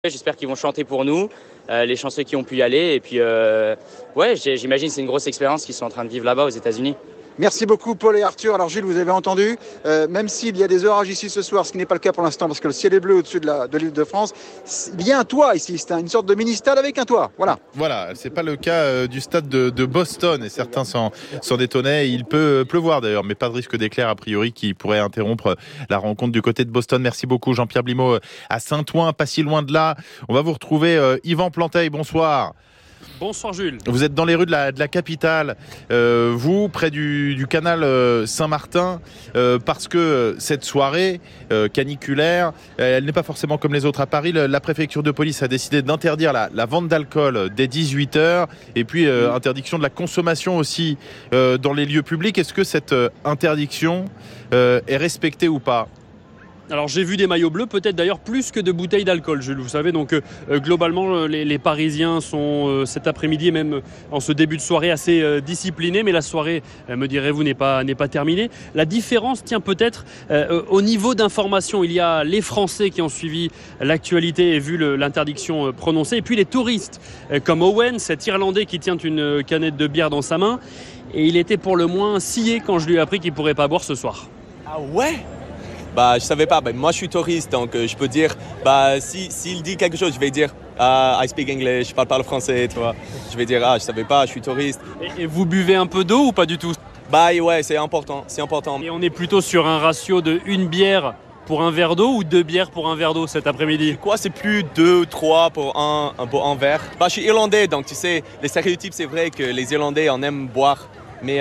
J'espère qu'ils vont chanter pour nous, les chanceux qui ont pu y aller. Et puis, j'imagine que c'est une grosse expérience qu'ils sont en train de vivre là-bas aux États-Unis. Merci beaucoup Paul et Arthur. Alors Jules, vous avez entendu, même s'il y a des orages ici ce soir, ce qui n'est pas le cas pour l'instant parce que le ciel est bleu au-dessus de l'île de France, il y a un toit ici, c'est une sorte de mini-stade avec un toit. Voilà, c'est pas le cas du stade de Boston et certains s'en détonnaient. Il peut pleuvoir d'ailleurs, mais pas de risque d'éclair a priori qui pourrait interrompre la rencontre du côté de Boston. Merci beaucoup Jean-Pierre Blimaud à Saint-Ouen, pas si loin de là. On va vous retrouver Yvan Planteil, bonsoir. Bonsoir Jules. Vous êtes dans les rues de la capitale, vous, près du canal Saint-Martin, parce que cette soirée caniculaire, elle n'est pas forcément comme les autres à Paris. La préfecture de police a décidé d'interdire la vente d'alcool dès 18h, et puis interdiction de la consommation aussi dans les lieux publics. Est-ce que cette interdiction est respectée ou pas ? Alors j'ai vu des maillots bleus, peut-être d'ailleurs plus que de bouteilles d'alcool, Jules. Vous savez, donc globalement, les Parisiens sont cet après-midi et même en ce début de soirée assez disciplinés. Mais la soirée, me direz-vous, n'est pas terminée. La différence tient peut-être au niveau d'information. Il y a les Français qui ont suivi l'actualité et vu l'interdiction prononcée. Et puis les touristes, comme Owen, cet Irlandais qui tient une canette de bière dans sa main. Et il était pour le moins scié quand je lui ai appris qu'il ne pourrait pas boire ce soir. Ah ouais ? Je savais pas. Moi, je suis touriste, donc je peux dire. S'il dit quelque chose, je vais dire I speak English, je parle français, tu vois. Je vais dire je savais pas, je suis touriste. Et vous buvez un peu d'eau ou pas du tout ? Ouais, c'est important. Et on est plutôt sur un ratio de 1 bière pour un verre d'eau ou 2 bières pour un verre d'eau cet après-midi ? C'est plus 2 ou 3 pour un verre. Je suis irlandais, donc tu sais, les stéréotypes, c'est vrai que les Irlandais en aiment boire. Mais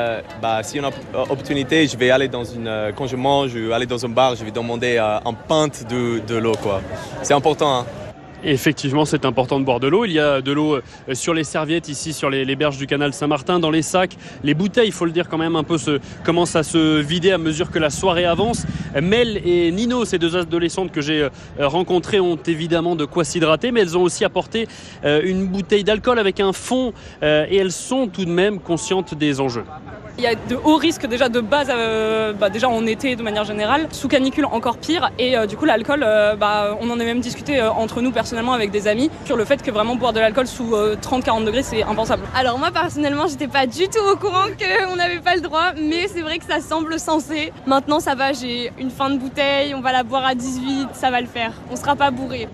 si on a opportunité, je vais aller quand je mange, je vais aller dans un bar, je vais demander un pinte de l'eau, quoi. C'est important, hein. Et effectivement, c'est important de boire de l'eau. Il y a de l'eau sur les serviettes ici, sur les berges du canal Saint-Martin, dans les sacs. Les bouteilles, il faut le dire quand même, un peu commencent à se vider à mesure que la soirée avance. Mel et Nino, ces deux adolescentes que j'ai rencontrées, ont évidemment de quoi s'hydrater, mais elles ont aussi apporté une bouteille d'alcool avec un fond et elles sont tout de même conscientes des enjeux. Il y a de hauts risques déjà de base, déjà en été de manière générale, sous canicule encore pire, et du coup l'alcool, on en a même discuté entre nous personnellement avec des amis sur le fait que vraiment boire de l'alcool sous 30-40 degrés c'est impensable. Alors moi personnellement j'étais pas du tout au courant qu'on n'avait pas le droit, mais c'est vrai que ça semble sensé. Maintenant ça va, j'ai une fin de bouteille, on va la boire à 18, ça va le faire, on sera pas bourré.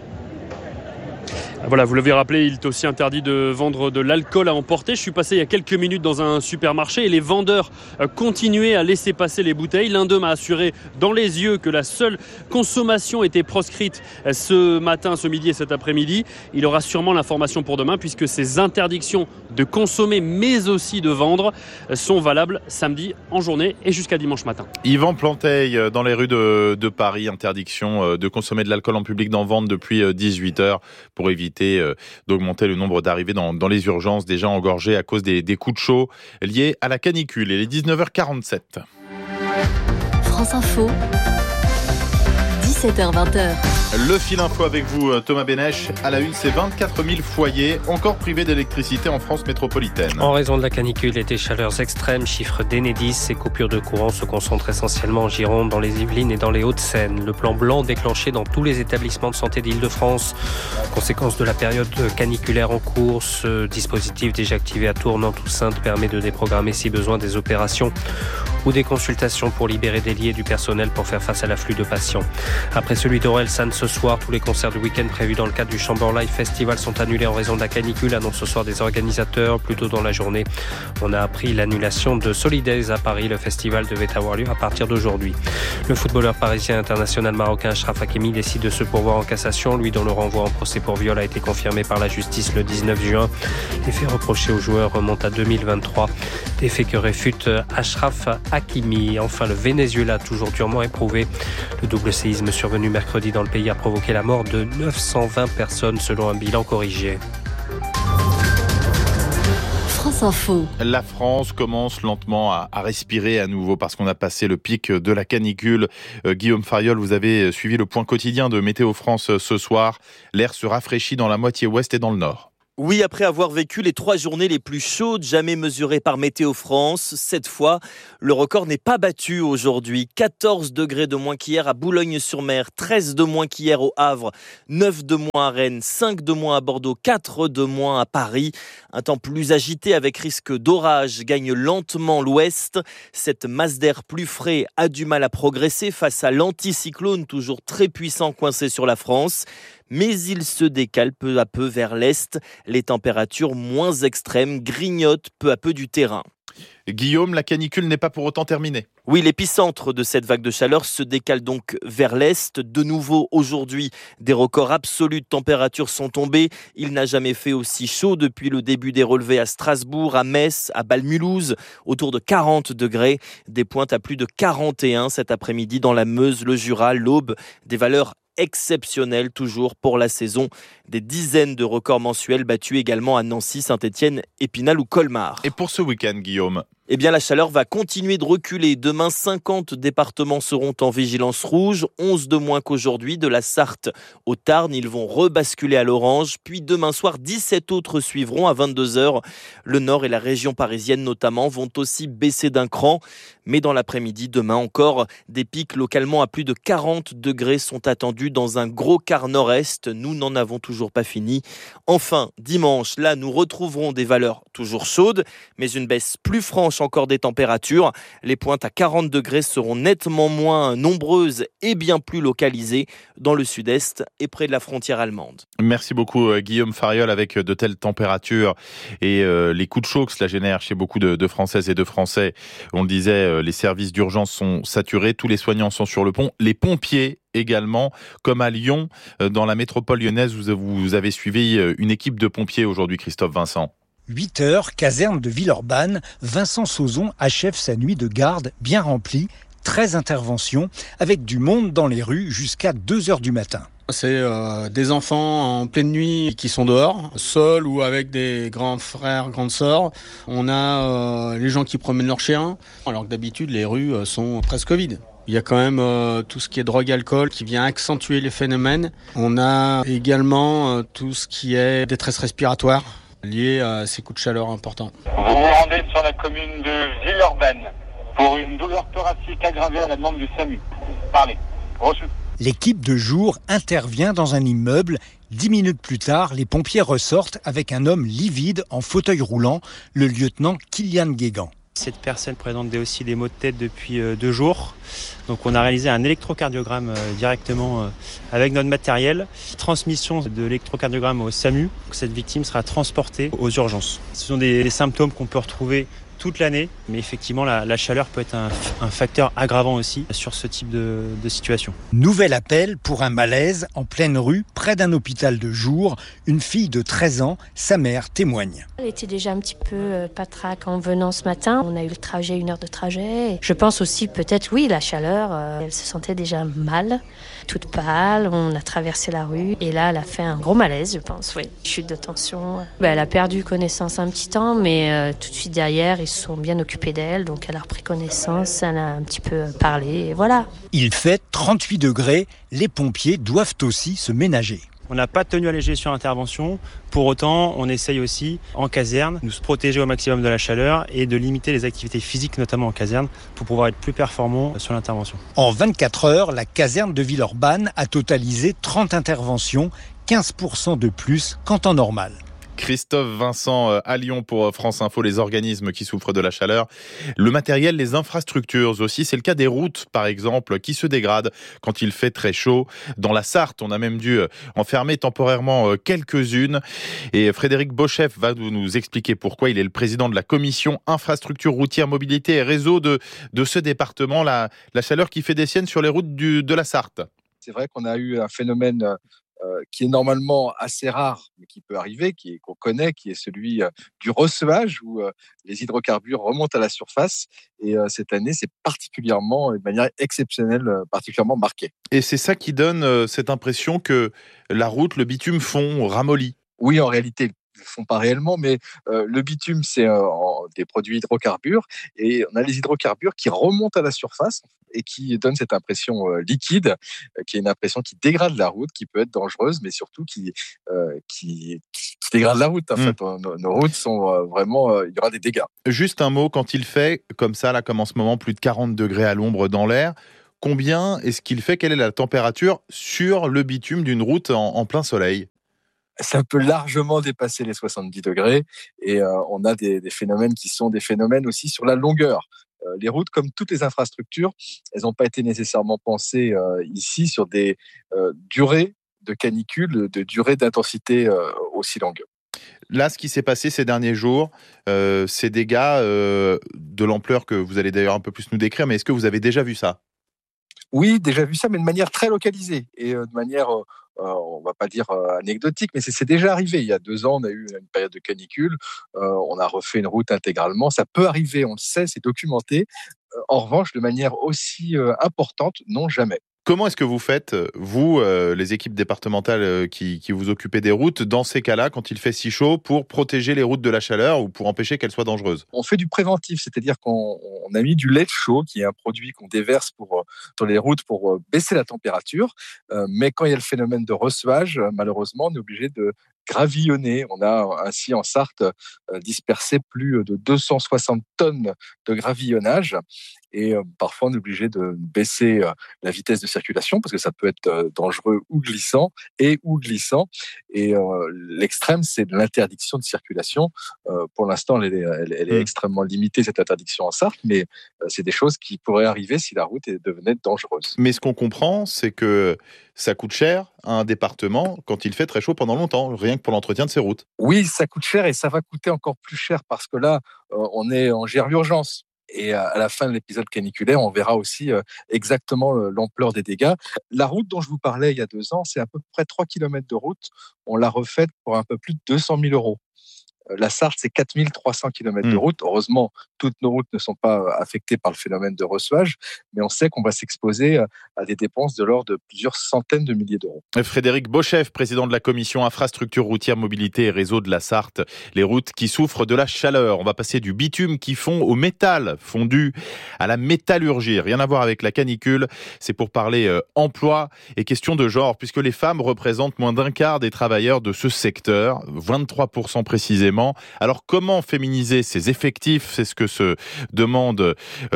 Voilà, vous l'avez rappelé, il est aussi interdit de vendre de l'alcool à emporter. Je suis passé il y a quelques minutes dans un supermarché et les vendeurs continuaient à laisser passer les bouteilles. L'un d'eux m'a assuré dans les yeux que la seule consommation était proscrite ce midi et cet après-midi. Il aura sûrement l'information pour demain puisque ces interdictions de consommer mais aussi de vendre sont valables samedi en journée et jusqu'à dimanche matin. Yvan Planteil, dans les rues de Paris, interdiction de consommer de l'alcool en public, d'en vendre depuis 18h pour éviter d'augmenter le nombre d'arrivées dans les urgences déjà engorgées à cause des coups de chaud liés à la canicule. Il est 19h47. France Info, 17h-20h. Le fil info avec vous, Thomas Bénèche. À la une, c'est 24 000 foyers encore privés d'électricité en France métropolitaine. En raison de la canicule et des chaleurs extrêmes, chiffre d'Enedis, ces coupures de courant se concentrent essentiellement en Gironde, dans les Yvelines et dans les Hauts-de-Seine. Le plan blanc déclenché dans tous les établissements de santé d'Île-de-France. Conséquence de la période caniculaire en cours, ce dispositif déjà activé à Tours, Nantes ou Saintes permet de déprogrammer si besoin des opérations ou des consultations pour libérer des lits et du personnel pour faire face à l'afflux de patients. Après celui d'Orelsan ce soir, tous les concerts du week-end prévus dans le cadre du Chamber Live Festival sont annulés en raison de la canicule, annonce ce soir des organisateurs. Plus tôt dans la journée, on a appris l'annulation de Solidays à Paris. Le festival devait avoir lieu à partir d'aujourd'hui. Le footballeur parisien international marocain Achraf Hakimi décide de se pourvoir en cassation, lui dont le renvoi en procès pour viol a été confirmé par la justice le 19 juin. Les faits reprochés au joueur remontent à 2023. Des faits que réfute Achraf Hakimi. Enfin, le Venezuela, toujours durement éprouvé. Le double séisme survenu mercredi dans le pays a provoqué la mort de 920 personnes selon un bilan corrigé. France Info. La France commence lentement à respirer à nouveau parce qu'on a passé le pic de la canicule. Guillaume Fariol, vous avez suivi le point quotidien de Météo France ce soir. L'air se rafraîchit dans la moitié ouest et dans le nord. Oui, après avoir vécu les 3 journées les plus chaudes jamais mesurées par Météo France, cette fois, le record n'est pas battu aujourd'hui. 14 degrés de moins qu'hier à Boulogne-sur-Mer, 13 de moins qu'hier au Havre, 9 de moins à Rennes, 5 de moins à Bordeaux, 4 de moins à Paris. Un temps plus agité avec risque d'orage gagne lentement l'ouest. Cette masse d'air plus frais a du mal à progresser face à l'anticyclone toujours très puissant coincé sur la France. Mais il se décale peu à peu vers l'est. Les températures moins extrêmes grignotent peu à peu du terrain. Guillaume, la canicule n'est pas pour autant terminée. Oui, l'épicentre de cette vague de chaleur se décale donc vers l'est. De nouveau, aujourd'hui, des records absolus de température sont tombés. Il n'a jamais fait aussi chaud depuis le début des relevés à Strasbourg, à Metz, à Bâle-Mulhouse, autour de 40 degrés. Des pointes à plus de 41 cet après-midi dans la Meuse, le Jura, l'Aube. Des valeurs exceptionnelles toujours pour la saison. Des dizaines de records mensuels battus également à Nancy, Saint-Étienne, Épinal ou Colmar. Et pour ce week-end, Guillaume ? Eh bien, la chaleur va continuer de reculer. Demain, 50 départements seront en vigilance rouge, 11 de moins qu'aujourd'hui. De la Sarthe au Tarn, ils vont rebasculer à l'orange. Puis demain soir, 17 autres suivront à 22h. Le Nord et la région parisienne notamment vont aussi baisser d'un cran. Mais dans l'après-midi, demain encore, des pics localement à plus de 40 degrés sont attendus dans un gros quart nord-est. Nous n'en avons toujours pas fini. Enfin, dimanche, là, nous retrouverons des valeurs toujours chaudes, mais une baisse plus franche encore des températures. Les pointes à 40 degrés seront nettement moins nombreuses et bien plus localisées dans le sud-est et près de la frontière allemande. Merci beaucoup Guillaume Fariol. Avec de telles températures et les coups de chaud que cela génère chez beaucoup de Françaises et de Français, on le disait, les services d'urgence sont saturés, tous les soignants sont sur le pont, les pompiers également, comme à Lyon, dans la métropole lyonnaise, vous avez suivi une équipe de pompiers aujourd'hui, Christophe Vincent. 8h, caserne de Villeurbanne, Vincent Sauzon achève sa nuit de garde bien remplie, 13 interventions, avec du monde dans les rues jusqu'à 2h du matin. C'est des enfants en pleine nuit qui sont dehors, seuls ou avec des grands frères, grandes sœurs. On a les gens qui promènent leurs chiens, alors que d'habitude les rues sont presque vides. Il y a quand même tout ce qui est drogue, alcool qui vient accentuer les phénomènes. On a également tout ce qui est détresse respiratoire liée à ces coups de chaleur importants. Vous vous rendez sur la commune de Villeurbanne pour une douleur thoracique aggravée à la demande du SAMU. Parlez. Reçu. L'équipe de jour intervient dans un immeuble. 10 minutes plus tard, les pompiers ressortent avec un homme livide en fauteuil roulant, le lieutenant Kylian Guégan. Cette personne présente aussi des maux de tête depuis 2 jours. Donc on a réalisé un électrocardiogramme directement avec notre matériel. Transmission de l'électrocardiogramme au SAMU. Cette victime sera transportée aux urgences. Ce sont des symptômes qu'on peut retrouver toute l'année, mais effectivement la chaleur peut être un facteur aggravant aussi sur ce type de situation. Nouvel appel pour un malaise en pleine rue, près d'un hôpital de jour. Une fille de 13 ans, sa mère témoigne. Elle était déjà un petit peu patraque en venant ce matin. On a eu le trajet, 1 heure de trajet. Je pense aussi peut-être, oui, la chaleur. Elle se sentait déjà mal, toute pâle. On a traversé la rue et là, elle a fait un gros malaise, je pense. Oui, chute de tension. Elle a perdu connaissance un petit temps, mais tout de suite derrière, ils se sont bien occupés d'elle. Donc elle a repris connaissance, elle a un petit peu parlé et voilà. Il fait 38 degrés. Les pompiers doivent aussi se ménager. On n'a pas de tenue allégée sur intervention. Pour autant, on essaye aussi, en caserne, de se protéger au maximum de la chaleur et de limiter les activités physiques, notamment en caserne, pour pouvoir être plus performant sur l'intervention. En 24 heures, la caserne de Villeurbanne a totalisé 30 interventions, 15% de plus qu'en temps normal. Christophe Vincent à Lyon pour France Info, les organismes qui souffrent de la chaleur. Le matériel, les infrastructures aussi, c'est le cas des routes par exemple qui se dégradent quand il fait très chaud. Dans la Sarthe, on a même dû enfermer temporairement quelques-unes. Et Frédéric Beauchef va nous expliquer pourquoi. Il est le président de la commission infrastructure routière, mobilité et réseau de ce département. La chaleur qui fait des siennes sur les routes de la Sarthe. C'est vrai qu'on a eu un phénomène qui est normalement assez rare, mais qui peut arriver, qu'on connaît, qui est celui du recevage, où les hydrocarbures remontent à la surface. Et cette année, c'est particulièrement, de manière exceptionnelle, particulièrement marqué. Et c'est ça qui donne cette impression que la route, le bitume fond, ramollit. Oui, en réalité, le font pas réellement, mais le bitume, c'est des produits hydrocarbures, et on a les hydrocarbures qui remontent à la surface et qui donnent cette impression liquide, qui est une impression qui dégrade la route, qui peut être dangereuse, mais surtout qui dégrade la route. En fait, nos routes sont vraiment, il y aura des dégâts. Juste un mot, quand il fait comme ça, là, comme en ce moment, plus de 40 degrés à l'ombre dans l'air, combien est-ce qu'il fait? Quelle est la température sur le bitume d'une route en plein soleil? Ça peut largement dépasser les 70 degrés, et on a des phénomènes qui sont des phénomènes aussi sur la longueur. Les routes, comme toutes les infrastructures, elles n'ont pas été nécessairement pensées ici sur des durées de canicule, de durée d'intensité aussi longue. Là, ce qui s'est passé ces derniers jours, ces dégâts de l'ampleur que vous allez d'ailleurs un peu plus nous décrire, mais est-ce que vous avez déjà vu ça? Oui, déjà vu ça, mais de manière très localisée et de manière, on ne va pas dire anecdotique, mais c'est déjà arrivé. Il y a 2 ans, on a eu une période de canicule, on a refait une route intégralement. Ça peut arriver, on le sait, c'est documenté. En revanche, de manière aussi importante, non, jamais. Comment est-ce que vous faites, vous, les équipes départementales qui vous occupez des routes, dans ces cas-là, quand il fait si chaud, pour protéger les routes de la chaleur ou pour empêcher qu'elles soient dangereuses? On fait du préventif, c'est-à-dire qu'on a mis du lait chaud, qui est un produit qu'on déverse sur les routes pour baisser la température. Mais quand il y a le phénomène de recevage, malheureusement, on est obligé de gravillonner. On a ainsi en Sarthe dispersé plus de 260 tonnes de gravillonnage. Et parfois, on est obligé de baisser la vitesse de circulation parce que ça peut être dangereux ou glissant. Et l'extrême, c'est l'interdiction de circulation. Pour l'instant, elle est extrêmement limitée, cette interdiction en Sarthe, mais c'est des choses qui pourraient arriver si la route devenait dangereuse. Mais ce qu'on comprend, c'est que ça coûte cher à un département quand il fait très chaud pendant longtemps, rien que pour l'entretien de ses routes. Oui, ça coûte cher, et ça va coûter encore plus cher parce que là, on gère l'urgence. Et à la fin de l'épisode caniculaire, on verra aussi exactement l'ampleur des dégâts. La route dont je vous parlais il y a 2 ans, c'est à peu près 3 km de route. On l'a refaite pour un peu plus de 200 000 €. La Sarthe, c'est 4 300 km de route. Heureusement, toutes nos routes ne sont pas affectées par le phénomène de recevage, mais on sait qu'on va s'exposer à des dépenses de l'ordre de plusieurs centaines de milliers d'euros. Frédéric Beauchef, président de la commission infrastructure routière, mobilité et réseau de la Sarthe. Les routes qui souffrent de la chaleur. On va passer du bitume qui fond au métal fondu à la métallurgie. Rien à voir avec la canicule. C'est pour parler emploi et question de genre, puisque les femmes représentent moins d'un quart des travailleurs de ce secteur, 23% précisément. Alors comment féminiser ces effectifs? C'est ce que se demande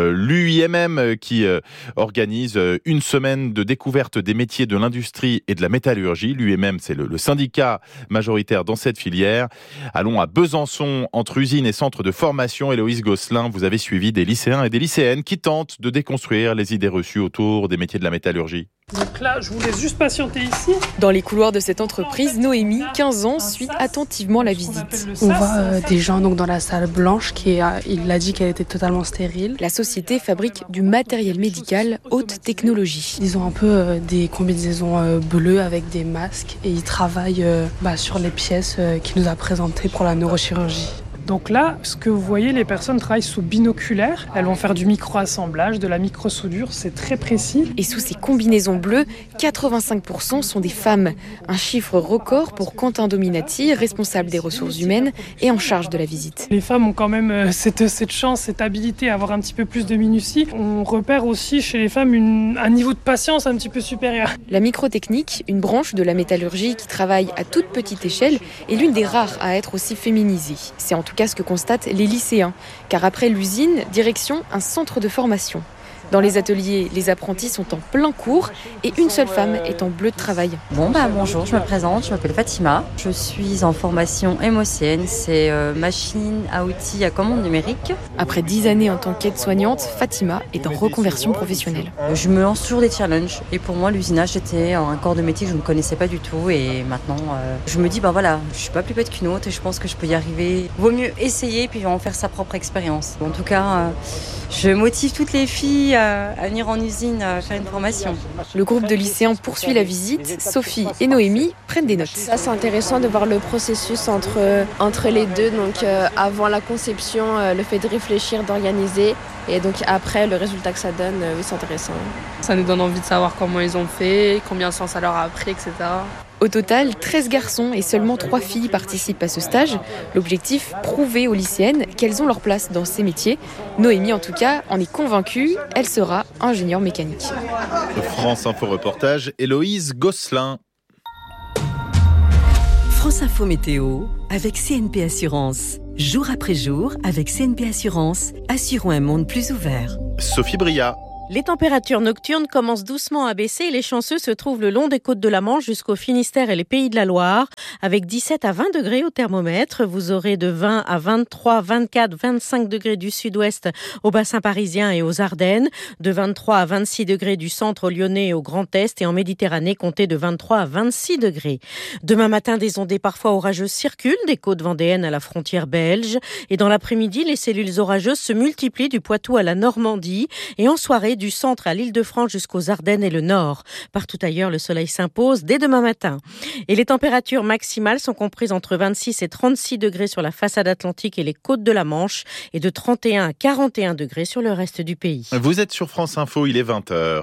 l'UIMM qui organise une semaine de découverte des métiers de l'industrie et de la métallurgie. L'UIMM, c'est le syndicat majoritaire dans cette filière. Allons à Besançon, entre usines et centres de formation. Héloïse Gosselin, vous avez suivi des lycéens et des lycéennes qui tentent de déconstruire les idées reçues autour des métiers de la métallurgie. Donc là, je vous laisse juste patienter ici. Dans les couloirs de cette entreprise, Noémie, 15 ans, suit attentivement la visite. On voit des gens donc dans la salle blanche il a dit qu'elle était totalement stérile. La société fabrique du matériel médical haute technologie. Ils ont un peu des combinaisons bleues avec des masques et ils travaillent sur les pièces qu'il nous a présentées pour la neurochirurgie. Donc là, ce que vous voyez, les personnes travaillent sous binoculaire. Elles vont faire du micro-assemblage, de la micro-soudure, c'est très précis. Et sous ces combinaisons bleues, 85% sont des femmes. Un chiffre record pour Quentin Dominati, responsable des ressources humaines et en charge de la visite. Les femmes ont quand même cette chance, cette habilité à avoir un petit peu plus de minutie. On repère aussi chez les femmes un niveau de patience un petit peu supérieur. La microtechnique, une branche de la métallurgie qui travaille à toute petite échelle, est l'une des rares à être aussi féminisée. C'est en tout cas ce que constatent les lycéens, car après l'usine, direction un centre de formation. Dans les ateliers, les apprentis sont en plein cours et une seule femme est en bleu de travail. Bonjour, je me présente, je m'appelle Fatima. Je suis en formation MOCN, c'est machine à outils à commande numérique. Après 10 années en tant qu'aide-soignante, Fatima est en reconversion professionnelle. Je me lance toujours des challenges et pour moi l'usinage c'était un corps de métier que je ne connaissais pas du tout et maintenant je me dis je suis pas plus bête qu'une autre et je pense que je peux y arriver. Vaut mieux essayer puis en faire sa propre expérience. En tout cas, je motive toutes les filles à venir en usine faire une formation. Le groupe de lycéens poursuit la visite. Sophie et Noémie prennent des notes. Ça, c'est intéressant de voir le processus entre les deux. Donc avant la conception, le fait de réfléchir, d'organiser. Et donc après, le résultat que ça donne, oui, c'est intéressant. Ça nous donne envie de savoir comment ils ont fait, combien de temps ça leur a pris, etc. Au total, 13 garçons et seulement 3 filles participent à ce stage. L'objectif, prouver aux lycéennes qu'elles ont leur place dans ces métiers. Noémie, en tout cas, en est convaincue, elle sera ingénieure mécanique. France Info reportage, Héloïse Gosselin. France Info Météo avec CNP Assurance. Jour après jour, avec CNP Assurance, assurons un monde plus ouvert. Sophie Bria. Les températures nocturnes commencent doucement à baisser. Les chanceux se trouvent le long des côtes de la Manche jusqu'au Finistère et les Pays de la Loire. Avec 17 à 20 degrés au thermomètre, vous aurez de 20 à 23, 24, 25 degrés du sud-ouest au bassin parisien et aux Ardennes. De 23 à 26 degrés du centre lyonnais et au Grand Est. Et en Méditerranée, comptez de 23 à 26 degrés. Demain matin, des ondées parfois orageuses circulent des côtes vendéennes à la frontière belge. Et dans l'après-midi, les cellules orageuses se multiplient du Poitou à la Normandie. Et en soirée, du centre à l'Île-de-France jusqu'aux Ardennes et le Nord. Partout ailleurs, le soleil s'impose dès demain matin. Et les températures maximales sont comprises entre 26 et 36 degrés sur la façade atlantique et les côtes de la Manche et de 31 à 41 degrés sur le reste du pays. Vous êtes sur France Info, il est 20h.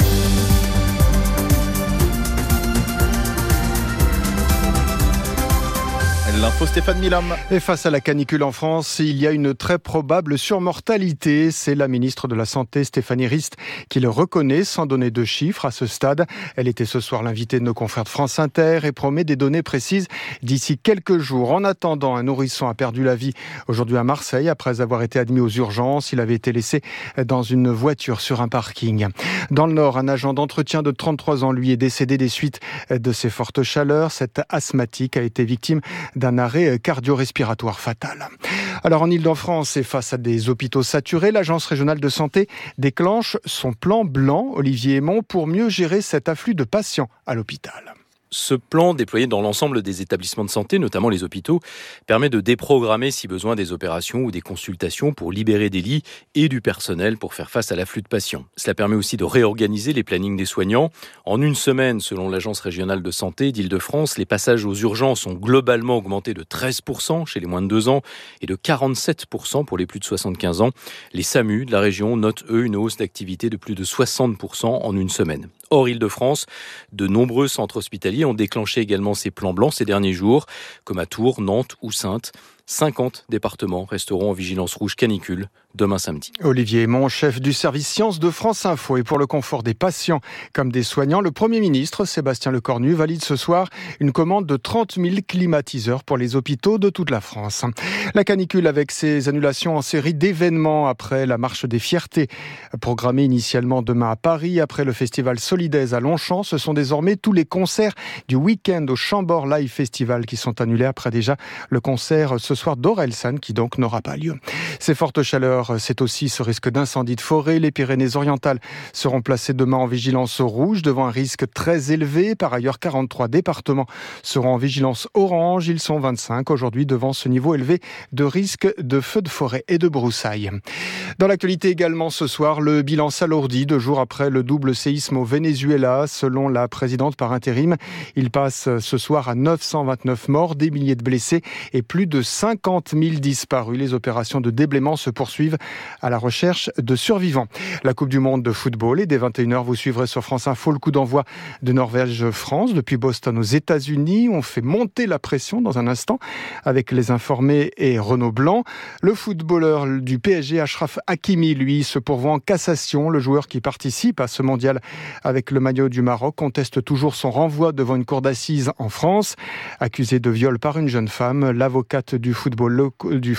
L'info Stéphane Milam. Et face à la canicule en France, il y a une très probable surmortalité. C'est la ministre de la Santé, Stéphanie Rist, qui le reconnaît sans donner de chiffres à ce stade. Elle était ce soir l'invitée de nos confrères de France Inter et promet des données précises d'ici quelques jours. En attendant, un nourrisson a perdu la vie aujourd'hui à Marseille après avoir été admis aux urgences. Il avait été laissé dans une voiture sur un parking. Dans le Nord, un agent d'entretien de 33 ans, lui, est décédé des suites de ces fortes chaleurs. Cet asthmatique a été victime d'un arrêt cardio-respiratoire fatal. Alors en Ile-de-France et face à des hôpitaux saturés, l'Agence régionale de santé déclenche son plan blanc, Olivier Aymon, pour mieux gérer cet afflux de patients à l'hôpital. Ce plan, déployé dans l'ensemble des établissements de santé, notamment les hôpitaux, permet de déprogrammer si besoin des opérations ou des consultations pour libérer des lits et du personnel pour faire face à l'afflux de patients. Cela permet aussi de réorganiser les plannings des soignants. En une semaine, selon l'Agence régionale de santé d'Île-de-France, les passages aux urgences ont globalement augmenté de 13% chez les moins de 2 ans et de 47% pour les plus de 75 ans. Les SAMU de la région notent, eux, une hausse d'activité de plus de 60% en une semaine. Hors Île-de-France, de nombreux centres hospitaliers ont déclenché également ces plans blancs ces derniers jours, comme à Tours, Nantes ou Saintes. 50 départements resteront en vigilance rouge canicule demain samedi. Olivier Aymon, chef du service Sciences de France Info. Et pour le confort des patients comme des soignants, le Premier ministre, Sébastien Lecornu, valide ce soir une commande de 30 000 climatiseurs pour les hôpitaux de toute la France. La canicule avec ses annulations en série d'événements après la marche des fiertés, programmée initialement demain à Paris, après le festival Solidaise à Longchamp. Ce sont désormais tous les concerts du week-end au Chambord Live Festival qui sont annulés après déjà le concert ce soir d'Orelsan qui donc n'aura pas lieu. Ces fortes chaleurs, c'est aussi ce risque d'incendie de forêt. Les Pyrénées-Orientales seront placées demain en vigilance rouge devant un risque très élevé. Par ailleurs, 43 départements seront en vigilance orange. Ils sont 25 aujourd'hui devant ce niveau élevé de risque de feux de forêt et de broussailles. Dans l'actualité également ce soir, le bilan s'alourdit 2 jours après le double séisme au Venezuela. Selon la présidente par intérim, il passe ce soir à 929 morts, des milliers de blessés et plus de 50 000 disparus. Les opérations de déblaiement se poursuivent à la recherche de survivants. La Coupe du Monde de football et dès 21h, vous suivrez sur France Info le coup d'envoi de Norvège-France depuis Boston aux États-Unis. On fait monter la pression dans un instant avec les informés et Renaud Blanc. Le footballeur du PSG, Achraf Hakimi, lui, se pourvoit en cassation. Le joueur qui participe à ce mondial avec le maillot du Maroc conteste toujours son renvoi devant une cour d'assises en France. Accusé de viol par une jeune femme, l'avocate du footballeur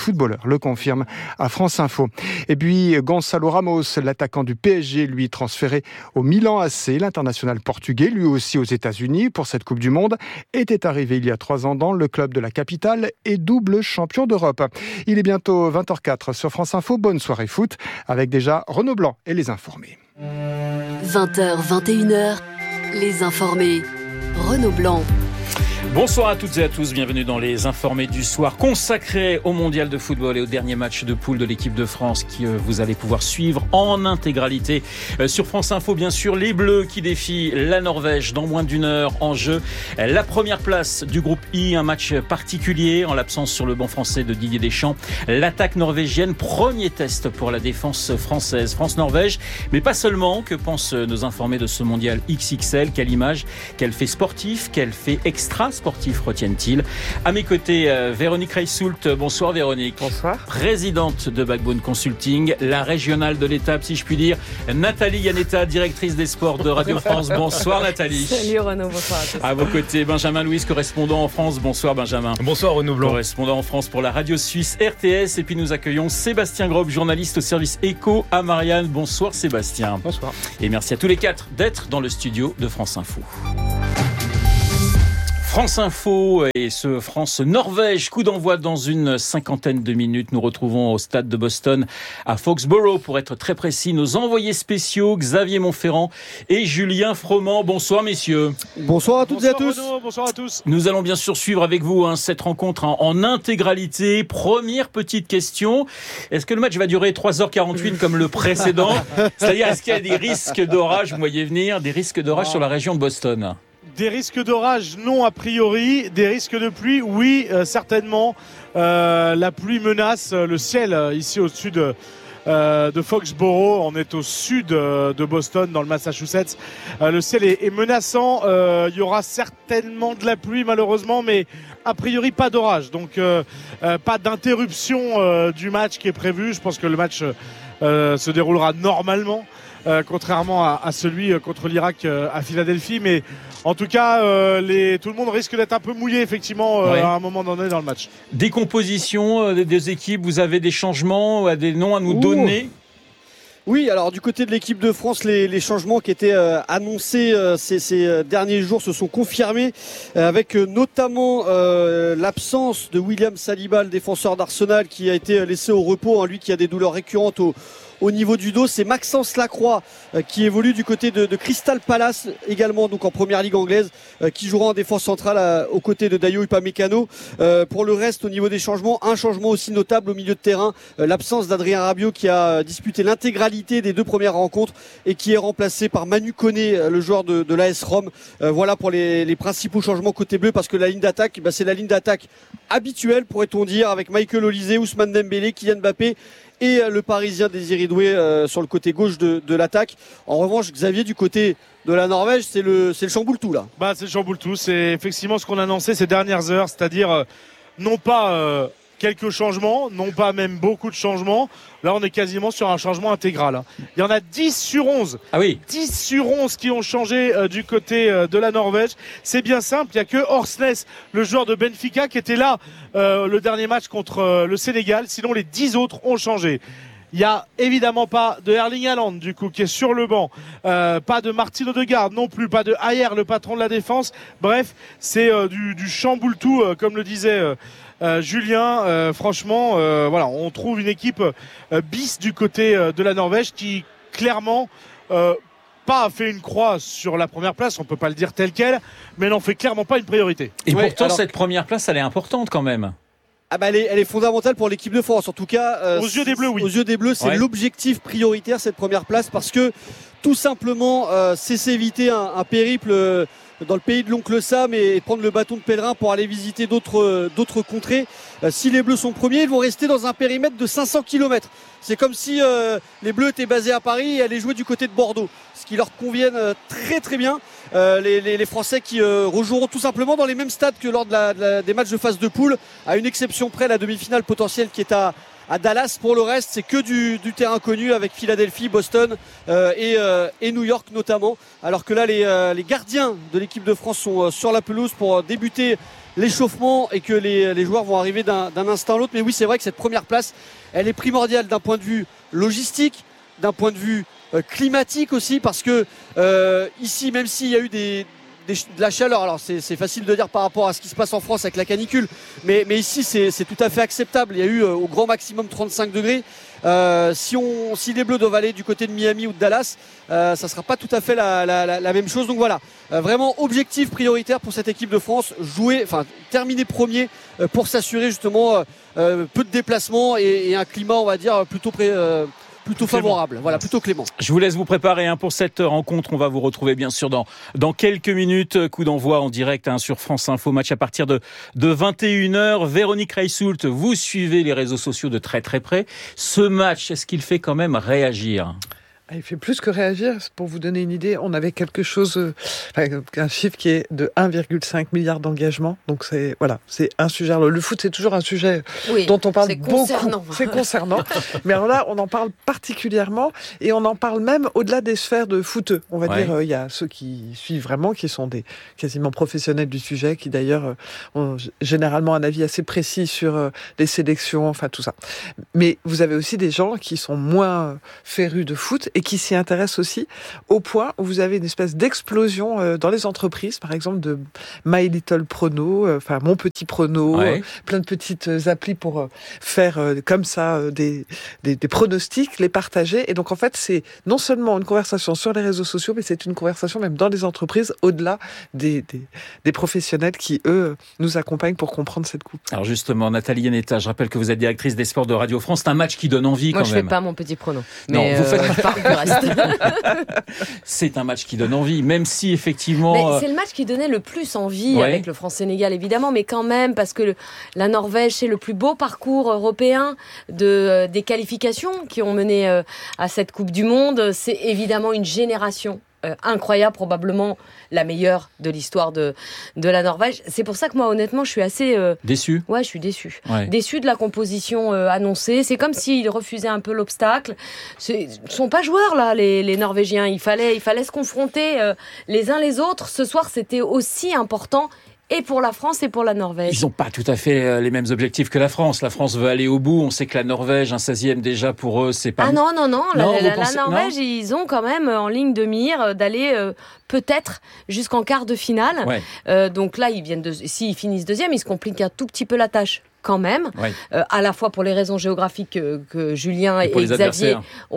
le confirme à France Info. Et puis Gonçalo Ramos, l'attaquant du PSG, lui transféré au Milan AC, l'international portugais, lui aussi aux États-Unis pour cette Coupe du Monde, était arrivé il y a 3 ans dans le club de la capitale et double champion d'Europe. Il est bientôt 20h04 sur France Info. Bonne soirée foot avec déjà Renaud Blanc et les informés. 20h, 21h, les informés. Renaud Blanc. Bonsoir à toutes et à tous, bienvenue dans les Informés du soir consacrés au mondial de football et au dernier match de poule de l'équipe de France qui vous allez pouvoir suivre en intégralité sur France Info. Bien sûr, les Bleus qui défient la Norvège dans moins d'une heure en jeu. La première place du groupe I, un match particulier en l'absence sur le banc français de Didier Deschamps. L'attaque norvégienne, premier test pour la défense française. France-Norvège, mais pas seulement. Que pensent nos informés de ce mondial XXL? Quelle image, quel fait sportif, quel fait extra sportifs retiennent-ils? À mes côtés, Véronique Reissoult. Bonsoir Véronique. Bonsoir. Présidente de Backbone Consulting, la régionale de l'étape si je puis dire. Nathalie Yanetta, directrice des sports de Radio France. Bonsoir Nathalie. Salut Renaud, bonsoir à tous. À vos côtés, Benjamin Louis, correspondant en France. Bonsoir Benjamin. Bonsoir Renaud Blanc. Correspondant en France pour la radio suisse RTS. Et puis nous accueillons Sébastien Grob, journaliste au service Écho à Marianne. Bonsoir Sébastien. Bonsoir. Et merci à tous les quatre d'être dans le studio de France Info. France Info et ce France-Norvège, coup d'envoi dans une cinquantaine de minutes. Nous retrouvons au stade de Boston à Foxborough, pour être très précis, nos envoyés spéciaux Xavier Montferrand et Julien Froment. Bonsoir messieurs. Bonsoir à toutes et à tous. Renaud, bonsoir à tous. Nous allons bien sûr suivre avec vous cette rencontre en intégralité. Première petite question, est-ce que le match va durer 3h48 comme le précédent? C'est-à-dire, est-ce qu'il y a des risques d'orage, vous voyez venir, des risques d'orage sur la région de Boston? Des risques d'orage, non a priori. Des risques de pluie, oui, certainement. La pluie menace le ciel ici au-dessus de Foxborough. On est au sud de Boston, dans le Massachusetts. Le ciel est menaçant. Il y aura certainement de la pluie, malheureusement, mais a priori pas d'orage. Donc pas d'interruption du match qui est prévu. Je pense que le match se déroulera normalement. Contrairement à celui contre l'Irak à Philadelphie, mais en tout cas tout le monde risque d'être un peu mouillé effectivement à un moment donné dans le match. Décomposition des équipes, vous avez des changements, des noms à nous donner? Oui, alors du côté de l'équipe de France, les changements qui étaient annoncés ces derniers jours se sont confirmés, avec notamment l'absence de William Saliba, le défenseur d'Arsenal, qui a été laissé au repos, lui qui a des douleurs récurrentes au niveau du dos. C'est Maxence Lacroix qui évolue du côté de Crystal Palace, également donc en première ligue anglaise, qui jouera en défense centrale aux côtés de Dayo Upamecano. Pour le reste, au niveau des changements, un changement aussi notable au milieu de terrain, l'absence d'Adrien Rabiot qui a disputé l'intégralité des deux premières rencontres et qui est remplacé par Manu Koné, le joueur de l'AS Rome. Voilà pour les principaux changements côté bleu, parce que la ligne d'attaque, c'est la ligne d'attaque habituelle, pourrait-on dire, avec Michael Olise, Ousmane Dembélé, Kylian Mbappé et le Parisien Désiré Doué sur le côté gauche de l'attaque. En revanche, Xavier, du côté de la Norvège, c'est le chamboule-tout là. C'est le chamboule-tout, c'est effectivement ce qu'on a annoncé ces dernières heures, c'est-à-dire non pas quelques changements, non pas même beaucoup de changements. Là, on est quasiment sur un changement intégral. Il y en a 10 sur 11. Ah oui. 10 sur 11 qui ont changé du côté de la Norvège. C'est bien simple. Il n'y a que Horsnes, le joueur de Benfica, qui était là le dernier match contre le Sénégal. Sinon, les 10 autres ont changé. Il n'y a évidemment pas de Erling Haaland, du coup, qui est sur le banc. Pas de Martin Odegaard non plus. Pas de Ayer, le patron de la défense. Bref, c'est du chamboule-tout, comme le disait Julien. Franchement, voilà, on trouve une équipe bis du côté de la Norvège qui, clairement, pas a fait une croix sur la première place. On peut pas le dire tel quel, mais n'en fait clairement pas une priorité. Et pourtant, cette première place, elle est importante quand même. Elle est fondamentale pour l'équipe de France. En tout cas, aux yeux des Bleus, oui. Aux yeux des Bleus, c'est l'objectif prioritaire, cette première place, parce que tout simplement, c'est s'éviter un périple dans le pays de l'oncle Sam et prendre le bâton de pèlerin pour aller visiter d'autres contrées. Si les Bleus sont premiers, ils vont rester dans un périmètre de 500 km. C'est comme si les Bleus étaient basés à Paris et allaient jouer du côté de Bordeaux, ce qui leur convienne très très bien. Les Français qui rejoueront tout simplement dans les mêmes stades que lors des matchs de phase de poule, à une exception près, la demi-finale potentielle qui est à Dallas. Pour le reste, c'est que du terrain connu, avec Philadelphie, Boston et New York notamment. Alors que là, les gardiens de l'équipe de France sont sur la pelouse pour débuter l'échauffement et que les joueurs vont arriver d'un instant à l'autre. Mais oui, c'est vrai que cette première place, elle est primordiale d'un point de vue logistique, d'un point de vue climatique aussi, parce que ici, même s'il y a eu des de la chaleur. Alors c'est facile de dire par rapport à ce qui se passe en France avec la canicule, mais ici c'est tout à fait acceptable. Il y a eu au grand maximum 35 degrés. Si les Bleus doivent aller du côté de Miami ou de Dallas, ça sera pas tout à fait la même chose. Donc voilà, vraiment objectif prioritaire pour cette équipe de France, terminer premier pour s'assurer justement peu de déplacements et un climat, on va dire, plutôt favorable, voilà, plutôt clément. Je vous laisse vous préparer pour cette rencontre. On va vous retrouver bien sûr dans quelques minutes. Coup d'envoi en direct sur France Info, match à partir de 21h. Véronique Reissoult, vous suivez les réseaux sociaux de très très près. Ce match, est-ce qu'il fait quand même réagir ? Il fait plus que réagir. Pour vous donner une idée, on avait quelque chose, un chiffre qui est de 1,5 milliard d'engagements. Donc c'est un sujet. Alors, le foot, c'est toujours un sujet dont on parle beaucoup. C'est concernant. Mais alors là, on en parle particulièrement et on en parle même au-delà des sphères de footeux. On va dire, il y a ceux qui suivent vraiment, qui sont des quasiment professionnels du sujet, qui d'ailleurs ont généralement un avis assez précis sur les sélections, enfin tout ça. Mais vous avez aussi des gens qui sont moins férus de foot et qui s'y intéressent aussi, au point où vous avez une espèce d'explosion dans les entreprises, par exemple de My Little Prono, Mon Petit Prono, plein de petites applis pour faire comme ça des pronostics, les partager. Et donc en fait, c'est non seulement une conversation sur les réseaux sociaux, mais c'est une conversation même dans les entreprises, au-delà des professionnels qui, eux, nous accompagnent pour comprendre cette coupe. Alors justement, Nathalie Yanetta, je rappelle que vous êtes directrice des sports de Radio France. C'est un match qui donne envie. Moi, quand même. Moi, je fais pas Mon Petit Prono. Non, vous faites pas. C'est un match qui donne envie, même si effectivement... Mais c'est le match qui donnait le plus envie avec le France-Sénégal, évidemment, mais quand même, parce que la Norvège, c'est le plus beau parcours européen des qualifications qui ont mené à cette Coupe du Monde. C'est évidemment une génération incroyable, probablement la meilleure de l'histoire de la Norvège. C'est pour ça que moi, honnêtement, je suis assez... Déçue. Ouais, je suis déçue. Ouais. Déçue de la composition annoncée. C'est comme s'ils refusaient un peu l'obstacle. Ils sont pas joueurs, là, les Norvégiens. Il fallait se confronter les uns les autres. Ce soir, c'était aussi important et pour la France et pour la Norvège. Ils n'ont pas tout à fait les mêmes objectifs que la France. La France veut aller au bout. On sait que la Norvège, un 16e déjà pour eux, c'est pas... Ah non. La Norvège, ils ont quand même en ligne de mire d'aller peut-être jusqu'en quart de finale. Ouais. Donc là, s'ils finissent deuxième, ils se compliquent un tout petit peu la tâche. Quand même, à la fois pour les raisons géographiques que Julien et Xavier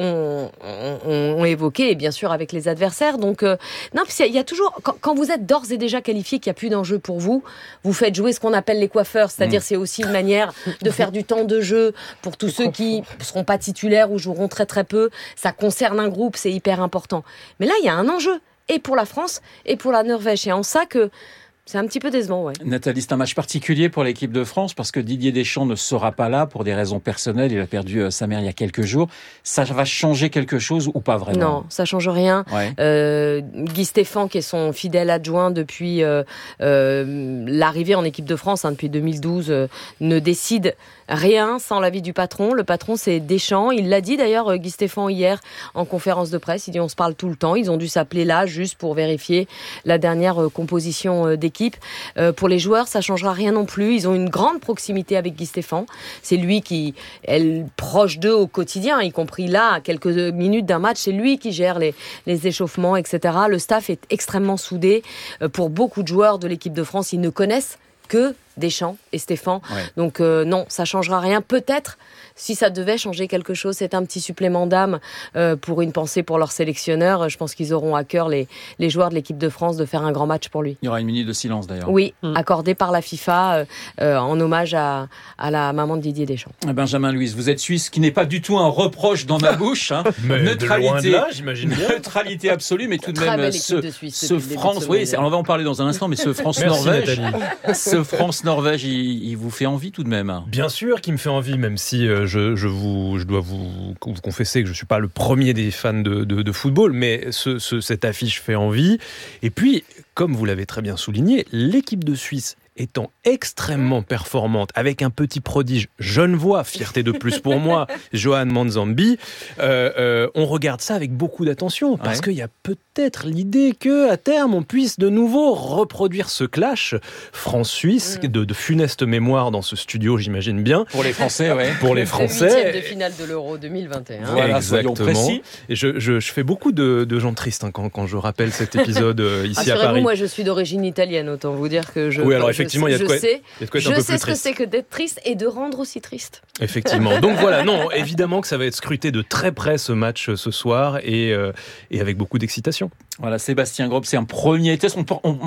ont évoquées, et bien sûr avec les adversaires. Donc, il y a toujours, quand vous êtes d'ores et déjà qualifié, qu'il n'y a plus d'enjeu pour vous, vous faites jouer ce qu'on appelle les coiffeurs, c'est-à-dire c'est aussi une manière de faire du temps de jeu pour tous ceux qui ne seront pas titulaires ou joueront très très peu. Ça concerne un groupe, c'est hyper important. Mais là, il y a un enjeu, et pour la France, et pour la Norvège. Et en ça que c'est un petit peu décevant, ouais. Nathalie, c'est un match particulier pour l'équipe de France parce que Didier Deschamps ne sera pas là pour des raisons personnelles. Il a perdu sa mère il y a quelques jours. Ça va changer quelque chose ou pas vraiment ? Non, ça change rien. Ouais. Guy Stéphane, qui est son fidèle adjoint depuis l'arrivée en équipe de France, depuis 2012, ne décide rien sans l'avis du patron. Le patron, c'est Deschamps. Il l'a dit d'ailleurs, Guy Stéphane, hier, en conférence de presse. Il dit on se parle tout le temps. Ils ont dû s'appeler là juste pour vérifier la dernière composition d'équipe. Pour les joueurs, ça changera rien non plus. Ils ont une grande proximité avec Guy Stéphane. C'est lui qui est proche d'eux au quotidien, y compris là, à quelques minutes d'un match. C'est lui qui gère les échauffements, etc. Le staff est extrêmement soudé. Pour beaucoup de joueurs de l'équipe de France, ils ne connaissent que Deschamps et Stéphane. Ouais. Donc non, ça changera rien. Peut-être, si ça devait changer quelque chose, c'est un petit supplément d'âme pour une pensée pour leur sélectionneur. Je pense qu'ils auront à cœur, les joueurs de l'équipe de France, de faire un grand match pour lui. Il y aura une minute de silence d'ailleurs. Oui, accordée par la FIFA en hommage à la maman de Didier Deschamps. Benjamin Louis, vous êtes suisse, ce qui n'est pas du tout un reproche dans ma bouche. Mais neutralité, de loin de là, j'imagine bien. Neutralité absolue, mais tout de même ce France. Oui, on va en parler dans un instant, mais ce France-Norvège, ce France-Norvège, il vous fait envie tout de même. Bien sûr qu'il me fait envie, même si je dois vous confesser que je ne suis pas le premier des fans de football, mais cette affiche fait envie. Et puis, comme vous l'avez très bien souligné, l'équipe de Suisse étant extrêmement performante, avec un petit prodige genevois, fierté de plus pour moi, Johan Manzambi, on regarde ça avec beaucoup d'attention, parce qu'il y a peut-être l'idée qu'à terme, on puisse de nouveau reproduire ce clash France-Suisse, de funeste mémoire dans ce studio, j'imagine bien. Pour les Français, ouais. Pour les Français. Le 8e de finale de l'Euro 2021. Voilà, exactement. Et je fais beaucoup de gens tristes quand je rappelle cet épisode ici à Paris. Moi, je suis d'origine italienne, autant vous dire que je. Oui, alors effectivement, il y a de quoi. Je sais ce que c'est que d'être triste et de rendre aussi triste. Effectivement. Donc voilà, non, évidemment que ça va être scruté de très près ce match ce soir et avec beaucoup d'excitation. Voilà, Sébastien Grob, c'est un premier test.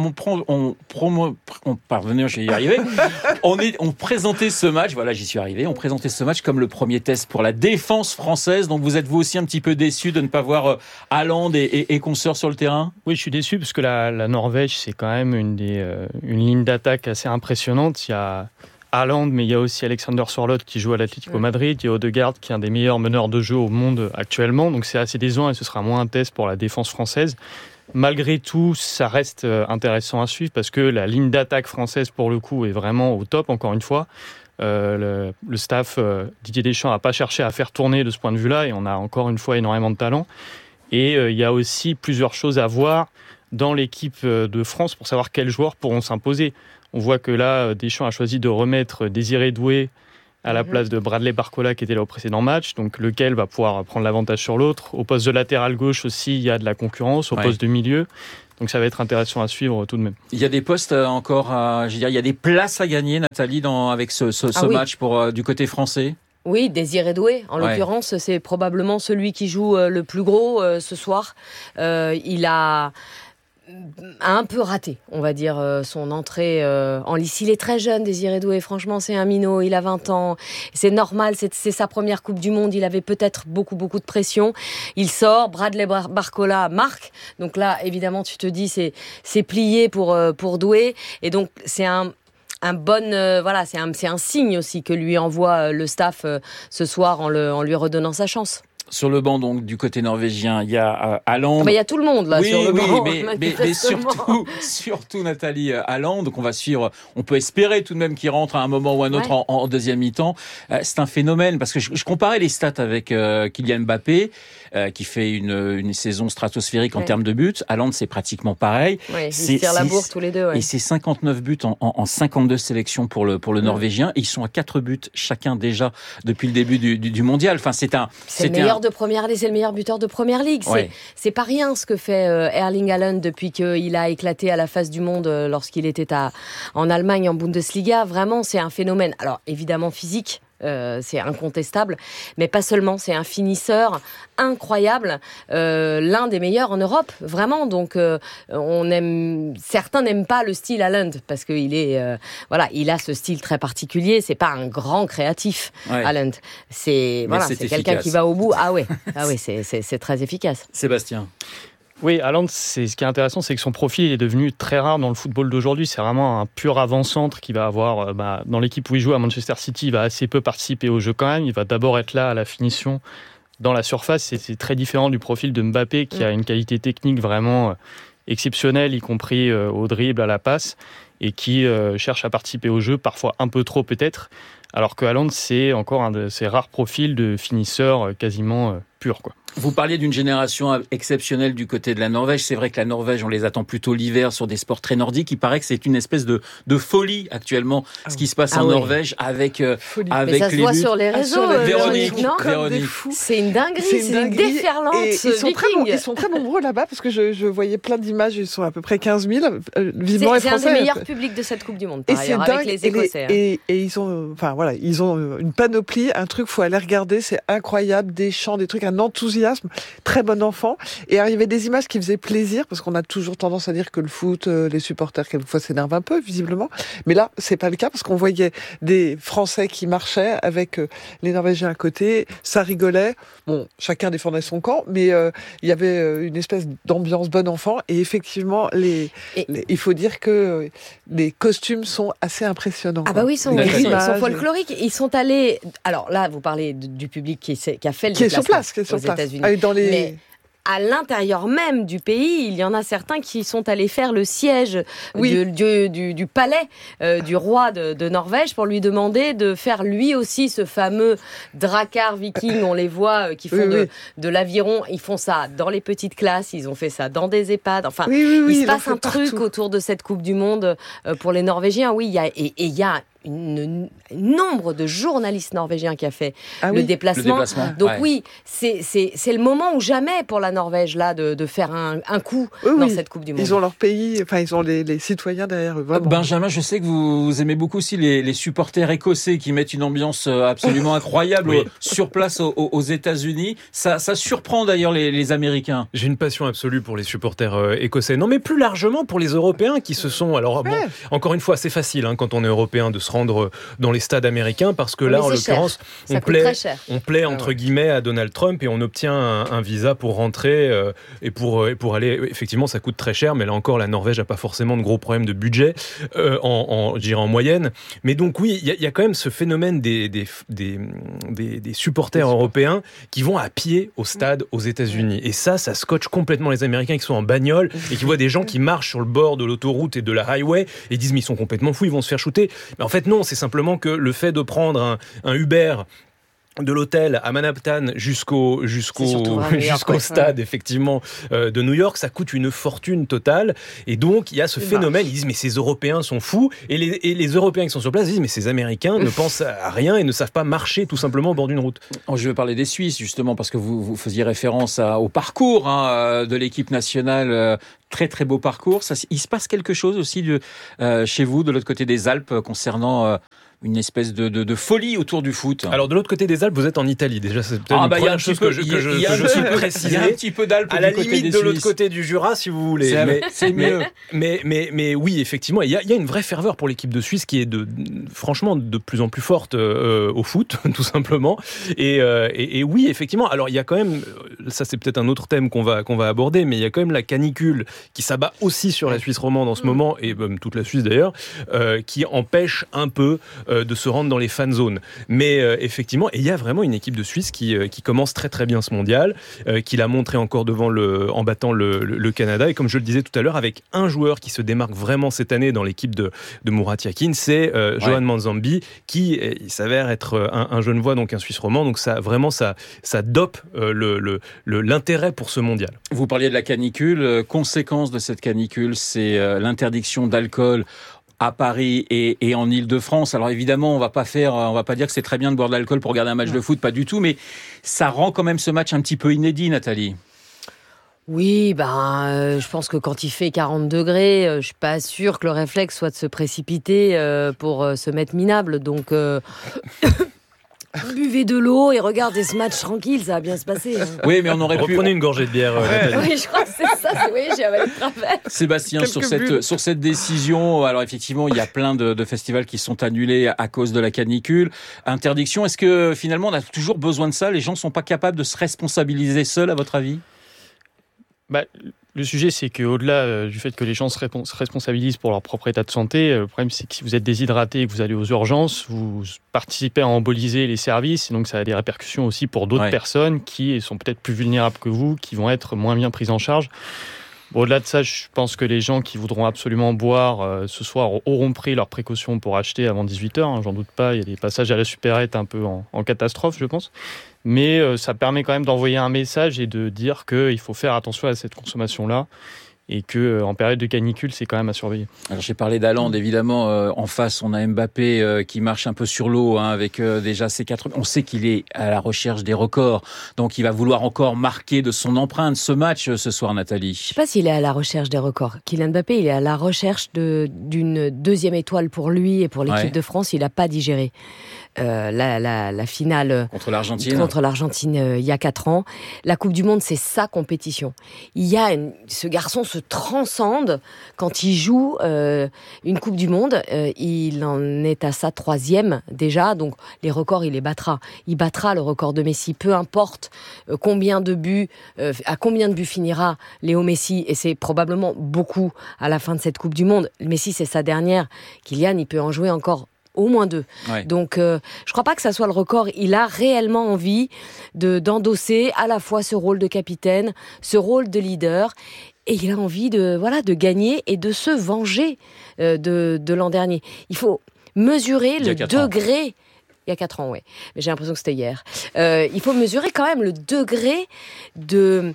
Je vais y arriver. On présentait ce match. Voilà, j'y suis arrivé. On présentait ce match comme le premier test pour la défense française. Donc vous êtes vous aussi un petit peu déçu de ne pas voir Haaland et consorts sur le terrain? Oui, je suis déçu parce que la Norvège, c'est quand même une ligne d'attaque assez impressionnante. Il y a Haaland, mais il y a aussi Alexander Sørloth qui joue à l'Atlético Madrid. Il y a Odegaard qui est un des meilleurs meneurs de jeu au monde actuellement. Donc c'est assez décevant et ce sera moins un test pour la défense française. Malgré tout, ça reste intéressant à suivre parce que la ligne d'attaque française, pour le coup, est vraiment au top, encore une fois. Le staff Didier Deschamps n'a pas cherché à faire tourner de ce point de vue-là et on a encore une fois énormément de talent. Et il y a aussi plusieurs choses à voir dans l'équipe de France pour savoir quels joueurs pourront s'imposer. On voit que là, Deschamps a choisi de remettre Désiré Doué à la place de Bradley Barcola qui était là au précédent match, donc lequel va pouvoir prendre l'avantage sur l'autre. Au poste de latéral gauche aussi, il y a de la concurrence, au poste de milieu. Donc ça va être intéressant à suivre tout de même. Il y a des postes encore, il y a des places à gagner, Nathalie, avec ce match du côté français. Oui, Désiré Doué, en l'occurrence, c'est probablement celui qui joue le plus gros ce soir. Il a un peu raté, on va dire, son entrée en lice. Il est très jeune, Désiré Doué, franchement, c'est un minot, il a 20 ans, c'est normal, c'est sa première Coupe du Monde, il avait peut-être beaucoup de pression. Il sort, Bradley Barcola marque, donc là, évidemment, tu te dis, c'est plié pour Doué, et donc c'est un signe aussi que lui envoie le staff ce soir en lui redonnant sa chance. Sur le banc, donc, du côté norvégien, il y a Haaland. Il y a tout le monde, là, sur le banc. Mais surtout, Nathalie, Haaland. Donc, on va suivre. On peut espérer tout de même qu'il rentre à un moment ou à un autre en deuxième mi-temps. C'est un phénomène, parce que je comparais les stats avec Kylian Mbappé, qui fait une saison stratosphérique en termes de buts. Haaland, c'est pratiquement pareil. Ils se tirent la bourre tous les deux. Et c'est 59 buts en 52 sélections pour le Norvégien. Et ils sont à 4 buts chacun déjà depuis le début du mondial. Enfin, c'est le meilleur de première ligue, c'est le meilleur buteur de première ligue. C'est pas rien ce que fait Erling Haaland depuis qu'il a éclaté à la face du monde lorsqu'il était en Allemagne en Bundesliga. Vraiment, c'est un phénomène. Alors évidemment physique. C'est incontestable, mais pas seulement, c'est un finisseur incroyable, l'un des meilleurs en Europe, vraiment. Donc certains n'aiment pas le style Haaland parce qu'il il a ce style très particulier. C'est pas un grand créatif, Haaland. C'est quelqu'un qui va au bout. C'est très efficace. Sébastien. Oui, Haaland, ce qui est intéressant, c'est que son profil est devenu très rare dans le football d'aujourd'hui. C'est vraiment un pur avant-centre qui va avoir, dans l'équipe où il joue à Manchester City, il va assez peu participer au jeu quand même. Il va d'abord être là à la finition dans la surface. C'est très différent du profil de Mbappé qui a une qualité technique vraiment exceptionnelle, y compris au dribble, à la passe, et qui cherche à participer au jeu, parfois un peu trop peut-être. Alors que Haaland, c'est encore un de ces rares profils de finisseur quasiment pur, quoi. Vous parliez d'une génération exceptionnelle du côté de la Norvège. C'est vrai que la Norvège, on les attend plutôt l'hiver sur des sports très nordiques. Il paraît que c'est une espèce de folie actuellement, ce qui se passe en Norvège avec mais ça se voit sur les réseaux. Véronique. C'est une dinguerie, c'est une déferlante. Et ils sont très nombreux là-bas parce que je voyais plein d'images. Ils sont à peu près 15 000. Vivement les Français. C'est un des meilleurs publics de cette Coupe du Monde, par ailleurs, avec les Écossais. Et ils ont, ils ont une panoplie, un truc, faut aller regarder, c'est incroyable, des chants, des trucs, un enthousiasme, très bon enfant. Et arrivaient des images qui faisaient plaisir, parce qu'on a toujours tendance à dire que le foot, les supporters, quelquefois, s'énervent un peu, visiblement. Mais là, c'est pas le cas, parce qu'on voyait des Français qui marchaient avec les Norvégiens à côté, ça rigolait. Bon, chacun défendait son camp, mais il y avait une espèce d'ambiance bon enfant. Et effectivement, il faut dire que les costumes sont assez impressionnants. Ah bah oui, ils sont folkloriques. Ils sont allés... Alors là, vous parlez du public qui a fait le déplacement aux États-Unis. Dans les... Mais à l'intérieur même du pays, il y en a certains qui sont allés faire le siège du palais du roi de Norvège pour lui demander de faire lui aussi ce fameux drakkar viking. On les voit qui font de l'aviron. Ils font ça dans les petites classes, ils ont fait ça dans des EHPAD. Enfin, il se passe un truc autour de cette Coupe du Monde pour les Norvégiens. Oui, il y a un nombre de journalistes norvégiens qui a fait le déplacement. Donc oui, c'est le moment ou jamais pour la Norvège là de faire un coup dans cette Coupe du Monde. Ils ont leur pays, enfin ils ont les citoyens derrière eux. Vraiment. Benjamin, je sais que vous aimez beaucoup aussi les supporters écossais qui mettent une ambiance absolument incroyable sur place aux États-Unis. Ça surprend d'ailleurs les Américains. J'ai une passion absolue pour les supporters écossais. Non, mais plus largement pour les Européens qui se sont... Alors bon, encore une fois, c'est facile quand on est européen de se rendre dans les stades américains parce que là, en l'occurrence, on plaît entre guillemets à Donald Trump et on obtient un visa pour rentrer et pour aller. Effectivement, ça coûte très cher, mais là encore, la Norvège n'a pas forcément de gros problèmes de budget je dirais en moyenne. Mais donc oui, il y a quand même ce phénomène des supporters européens qui vont à pied au stade aux États-Unis. Et ça scotche complètement les Américains qui sont en bagnole et qui voient des gens qui marchent sur le bord de l'autoroute et de la highway et disent mais ils sont complètement fous, ils vont se faire shooter. Mais en fait non, c'est simplement que le fait de prendre un Uber de l'hôtel à Manhattan jusqu'au stade effectivement de New York, ça coûte une fortune totale et donc il y a ce phénomène, ils disent mais ces Européens sont fous et les Européens qui sont sur place disent mais ces Américains ne pensent à rien et ne savent pas marcher tout simplement au bord d'une route. Je veux parler des Suisses justement parce que vous faisiez référence au parcours de l'équipe nationale. Très très beau parcours. Il se passe quelque chose aussi chez vous de l'autre côté des Alpes concernant une espèce de folie autour du foot. Alors de l'autre côté des Alpes, vous êtes en Italie. Déjà, c'est peut-être une première chose que je suis précisé. Il y a un petit peu d'Alpes à la limite de l'autre côté du Jura, si vous voulez. C'est mieux. Mais oui, effectivement, il y a une vraie ferveur pour l'équipe de Suisse qui est franchement de plus en plus forte au foot, tout simplement. Et oui, effectivement. Alors il y a quand même, ça c'est peut-être un autre thème qu'on va aborder, mais il y a quand même la canicule qui s'abat aussi sur la Suisse romande en ce moment et toute la Suisse d'ailleurs, qui empêche un peu de se rendre dans les fan zones. Mais effectivement, il y a vraiment une équipe de Suisse qui commence très très bien ce mondial, qui l'a montré encore en battant le Canada. Et comme je le disais tout à l'heure, avec un joueur qui se démarque vraiment cette année dans l'équipe de Murat Yakin, c'est Johan Manzambi, qui il s'avère être un Genevois, donc un Suisse romand. Donc ça vraiment ça dope l'intérêt pour ce mondial. Vous parliez de la canicule. Conséquence de cette canicule, c'est l'interdiction d'alcool à Paris et en Île-de-France. Alors évidemment, on va pas dire que c'est très bien de boire de l'alcool pour regarder un match de foot, pas du tout, mais ça rend quand même ce match un petit peu inédit, Nathalie. Oui, je pense que quand il fait 40 degrés, je suis pas sûre que le réflexe soit de se précipiter pour se mettre minable, donc... Buvez de l'eau et regardez ce match tranquille, ça va bien se passer. Oui, mais on aurait pu... Reprenez une gorgée de bière. Oui, je crois que c'est ça. Oui, j'ai avalé de travers. Sébastien, sur cette décision, alors effectivement, il y a plein de festivals qui sont annulés à cause de la canicule. Interdiction, est-ce que finalement on a toujours besoin de ça ? Les gens ne sont pas capables de se responsabiliser seuls, à votre avis ? Le sujet, c'est qu'au-delà du fait que les gens se responsabilisent pour leur propre état de santé, le problème, c'est que si vous êtes déshydraté et que vous allez aux urgences, vous participez à emboliser les services, et donc ça a des répercussions aussi pour d'autres personnes qui sont peut-être plus vulnérables que vous, qui vont être moins bien prises en charge. Au-delà de ça, je pense que les gens qui voudront absolument boire ce soir auront pris leurs précautions pour acheter avant 18h, j'en doute pas. Il y a des passages à la supérette un peu en catastrophe, je pense. Mais ça permet quand même d'envoyer un message et de dire qu'il faut faire attention à cette consommation-là. Et qu'en période de canicule, c'est quand même à surveiller. Alors j'ai parlé d'Haaland, évidemment. En face, on a Mbappé qui marche un peu sur l'eau, avec déjà ses 4... On sait qu'il est à la recherche des records. Donc il va vouloir encore marquer de son empreinte ce match ce soir, Nathalie. Je ne sais pas s'il est à la recherche des records. Kylian Mbappé, il est à la recherche d'une deuxième étoile pour lui et pour l'équipe de France. Il n'a pas digéré la finale contre l'Argentine il y a 4 ans. La Coupe du Monde, c'est sa compétition. Ce garçon se transcende quand il joue une Coupe du Monde. Il en est à sa 3e déjà, donc les records, il les battra. Il battra le record de Messi, peu importe à combien de buts finira Léo Messi, et c'est probablement beaucoup à la fin de cette Coupe du Monde. Messi, c'est sa dernière. Kylian, il peut en jouer encore au moins 2. Ouais. Donc, je crois pas que ça soit le record. Il a réellement envie d'endosser à la fois ce rôle de capitaine, ce rôle de leader. Et il a envie de gagner et de se venger de l'an dernier. Il faut mesurer le degré... Il y a 4 ans, oui. Mais j'ai l'impression que c'était hier. Il faut mesurer quand même le degré de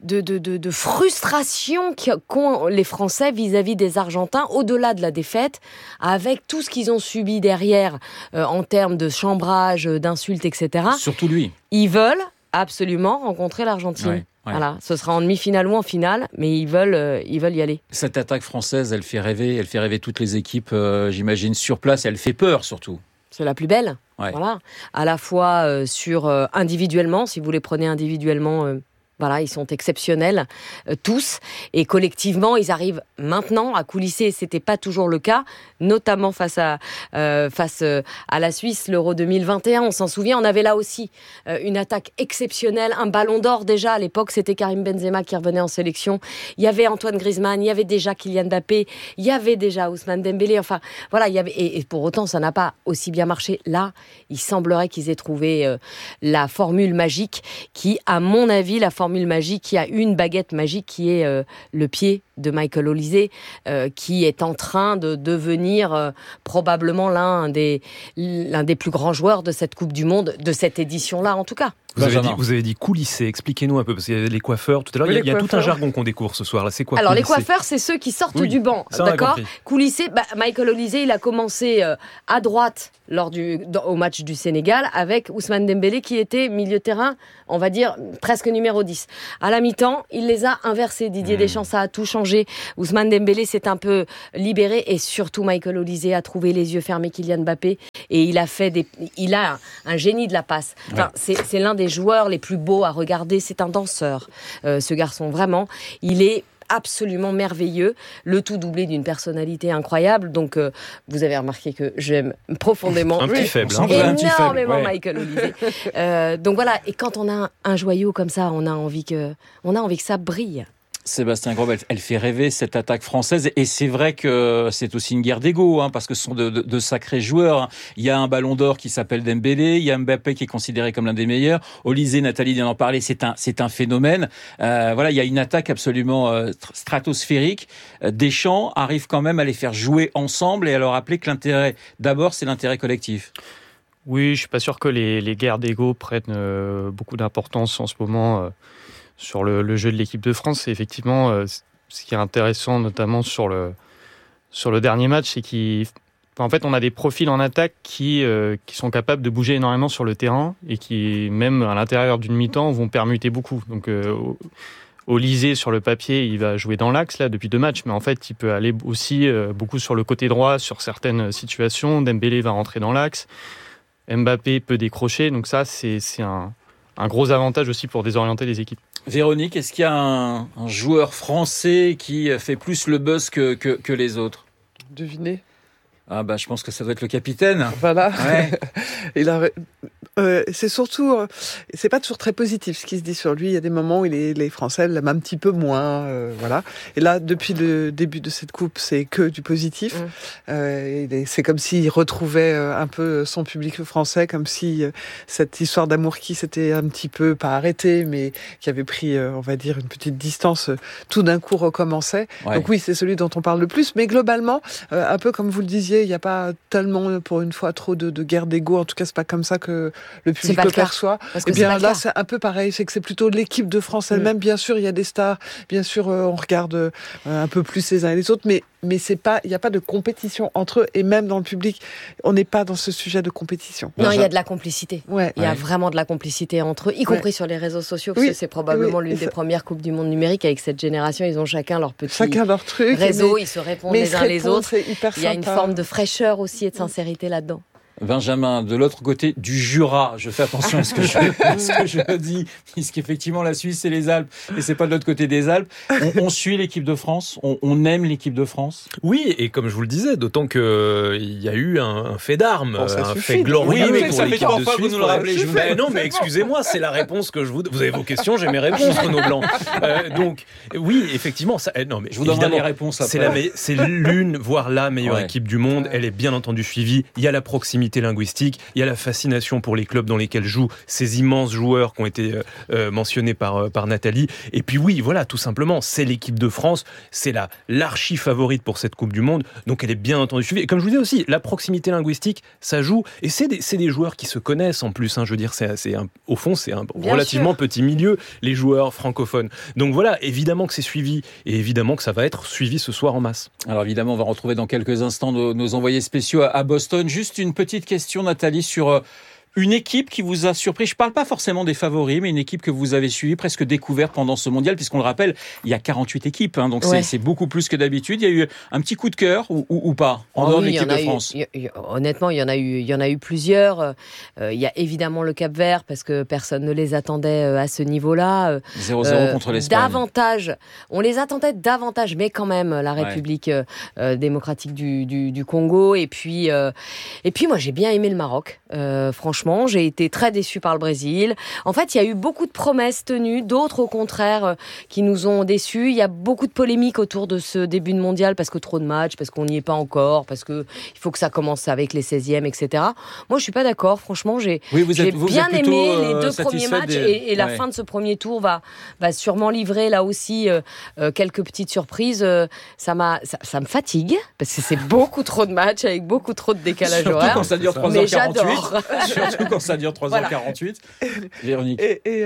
frustration qu'ont les Français vis-à-vis des Argentins, au-delà de la défaite, avec tout ce qu'ils ont subi derrière en termes de chambrage, d'insultes, etc. Surtout lui. Ils veulent absolument rencontrer l'Argentine. Ouais. Ouais. Voilà, ce sera en demi-finale ou en finale, mais ils veulent y aller. Cette attaque française, elle fait rêver toutes les équipes, j'imagine, sur place. Elle fait peur, surtout. C'est la plus belle. Ouais. Voilà. À la fois individuellement, si vous les prenez individuellement, ils sont exceptionnels, tous. Et collectivement, ils arrivent maintenant à coulisser. C'était pas toujours le cas, notamment face à la Suisse, l'Euro 2021. On s'en souvient, on avait là aussi une attaque exceptionnelle, un ballon d'or déjà. À l'époque, c'était Karim Benzema qui revenait en sélection. Il y avait Antoine Griezmann, il y avait déjà Kylian Mbappé, il y avait déjà Ousmane Dembélé. Enfin, voilà, et pour autant, ça n'a pas aussi bien marché. Là, il semblerait qu'ils aient trouvé la formule magique qui, à mon avis, la formule magique, qui a une baguette magique qui est le pied de Michael Olise, qui est en train de devenir probablement l'un des plus grands joueurs de cette Coupe du Monde, de cette édition-là en tout cas. Vous avez dit coulisser, expliquez-nous un peu, parce qu'il y a les coiffeurs tout à l'heure, il y a tout un jargon qu'on découvre ce soir. Là, c'est quoi alors coulisser? Les coiffeurs, c'est ceux qui sortent du banc, d'accord. Coulisser, Michael Olise, il a commencé à droite au match du Sénégal avec Ousmane Dembélé qui était milieu de terrain, on va dire presque numéro 10. À la mi-temps, il les a inversés. Didier Deschamps, ça a tout changé. Ousmane Dembélé s'est un peu libéré et surtout Michael Olise a trouvé les yeux fermés Kylian Mbappé et il a un génie de la passe. Enfin, c'est l'un des joueurs les plus beaux à regarder. C'est un danseur, ce garçon, vraiment. Il est absolument merveilleux, le tout doublé d'une personnalité incroyable. Donc, vous avez remarqué que j'aime profondément, un petit faible, énormément Michael Olise. Donc voilà, et quand on a un joyau comme ça, on a envie que ça brille. Sébastien Grobe, elle fait rêver cette attaque française et c'est vrai que c'est aussi une guerre d'ego parce que ce sont de sacrés joueurs. Il y a un ballon d'or qui s'appelle Dembélé, il y a Mbappé qui est considéré comme l'un des meilleurs. Olise, Nathalie vient d'en parler, c'est un phénomène. Il y a une attaque absolument stratosphérique. Deschamps arrive quand même à les faire jouer ensemble et à leur rappeler que l'intérêt, d'abord, c'est l'intérêt collectif. Oui, je suis pas sûr que les guerres d'ego prennent beaucoup d'importance en ce moment. Sur le jeu de l'équipe de France, c'est effectivement ce qui est intéressant, notamment sur le dernier match, c'est qu'en fait, on a des profils en attaque qui sont capables de bouger énormément sur le terrain et qui, même à l'intérieur d'une mi-temps, vont permuter beaucoup. Donc, Olise, sur le papier, il va jouer dans l'axe là depuis 2 matchs, mais en fait, il peut aller aussi beaucoup sur le côté droit sur certaines situations. Dembélé va rentrer dans l'axe. Mbappé peut décrocher. Donc ça, c'est un gros avantage aussi pour désorienter les équipes. Véronique, est-ce qu'il y a un joueur français qui fait plus le buzz que les autres? Devinez. Je pense que ça doit être le capitaine. Voilà. Ouais. C'est surtout, c'est pas toujours très positif ce qui se dit sur lui. Il y a des moments où les Français l'aiment un petit peu moins, voilà. Et là, depuis le début de cette coupe, c'est que du positif. C'est comme s'il retrouvait un peu son public français, comme si cette histoire d'amour qui s'était un petit peu pas arrêtée, mais qui avait pris, on va dire, une petite distance, tout d'un coup recommençait. Ouais. Donc oui, c'est celui dont on parle le plus. Mais globalement, un peu comme vous le disiez, il n'y a pas tellement, pour une fois, trop de guerre d'ego. En tout cas, c'est pas comme ça que le public le perçoit. Et bien là, c'est un peu pareil. C'est que c'est plutôt l'équipe de France elle-même. Bien sûr, il y a des stars. Bien sûr, on regarde un peu plus les uns et les autres. Mais c'est pas, il n'y a pas de compétition entre eux. Et même dans le public, on n'est pas dans ce sujet de compétition. Non, il y a de la complicité. Ouais. Il y a vraiment de la complicité entre eux, y compris sur les réseaux sociaux. Parce que c'est probablement l'une des premières Coupes du Monde numérique. Avec cette génération, ils ont chacun leur petit réseau. Ils se répondent les uns les autres. Il y a une forme de fraîcheur aussi et de sincérité là-dedans. Benjamin, de l'autre côté du Jura, je fais attention à ce que je dis, puisqu'effectivement la Suisse c'est les Alpes et c'est pas de l'autre côté des Alpes. On suit l'équipe de France, on aime l'équipe de France. Oui, et comme je vous le disais, d'autant que il y a eu un fait d'armes, fait glorieux pour l'équipe de Suisse. Ça fait 3 fois que vous nous le rappelez. Mais excusez-moi, c'est la réponse que vous avez vos questions, j'ai mes réponses, Renaud Blanc. Donc oui, effectivement, ça. Non, mais je vous donnerai les réponses après. C'est l'une, voire la meilleure équipe du monde. Elle est bien entendu suivie. Il y a la proximité linguistique, il y a la fascination pour les clubs dans lesquels jouent ces immenses joueurs qui ont été mentionnés par Nathalie. Et puis oui, voilà, tout simplement, c'est l'équipe de France, c'est l'archi favorite pour cette Coupe du Monde. Donc elle est bien entendu suivie. Et comme je vous disais aussi, la proximité linguistique, ça joue. Et c'est des joueurs qui se connaissent en plus. Je veux dire, au fond, c'est un relativement petit milieu, les joueurs francophones. Donc voilà, évidemment que c'est suivi et évidemment que ça va être suivi ce soir en masse. Alors évidemment, on va retrouver dans quelques instants nos envoyés spéciaux à Boston. Juste une petite question, Nathalie, sur une équipe qui vous a surpris. Je ne parle pas forcément des favoris, mais une équipe que vous avez suivie, presque découverte pendant ce mondial, puisqu'on le rappelle, il y a 48 équipes, donc c'est beaucoup plus que d'habitude. Il y a eu un petit coup de cœur ou pas, en dehors de l'équipe de France? Honnêtement, il y en a eu plusieurs. Il y a évidemment le Cap-Vert, parce que personne ne les attendait à ce niveau-là. 0-0 contre l'Espagne. Davantage, on les attendait davantage, mais quand même, la République démocratique du Congo. Et puis moi, j'ai bien aimé le Maroc, franchement. J'ai été très déçue par le Brésil. En fait, il y a eu beaucoup de promesses tenues, d'autres au contraire qui nous ont déçus. Il y a beaucoup de polémiques autour de ce début de mondial parce que trop de matchs, parce qu'on n'y est pas encore, parce que il faut que ça commence avec les 16e, etc. Moi, je suis pas d'accord. Franchement, j'ai bien aimé les 2 premiers matchs et la fin de ce premier tour va sûrement livrer là aussi quelques petites surprises. Ça me fatigue parce que c'est beaucoup trop de matchs avec beaucoup trop de décalage horaire. Surtout quand ça dure 3h48. Mais j'adore. Surtout quand ça dure 3h48. Véronique.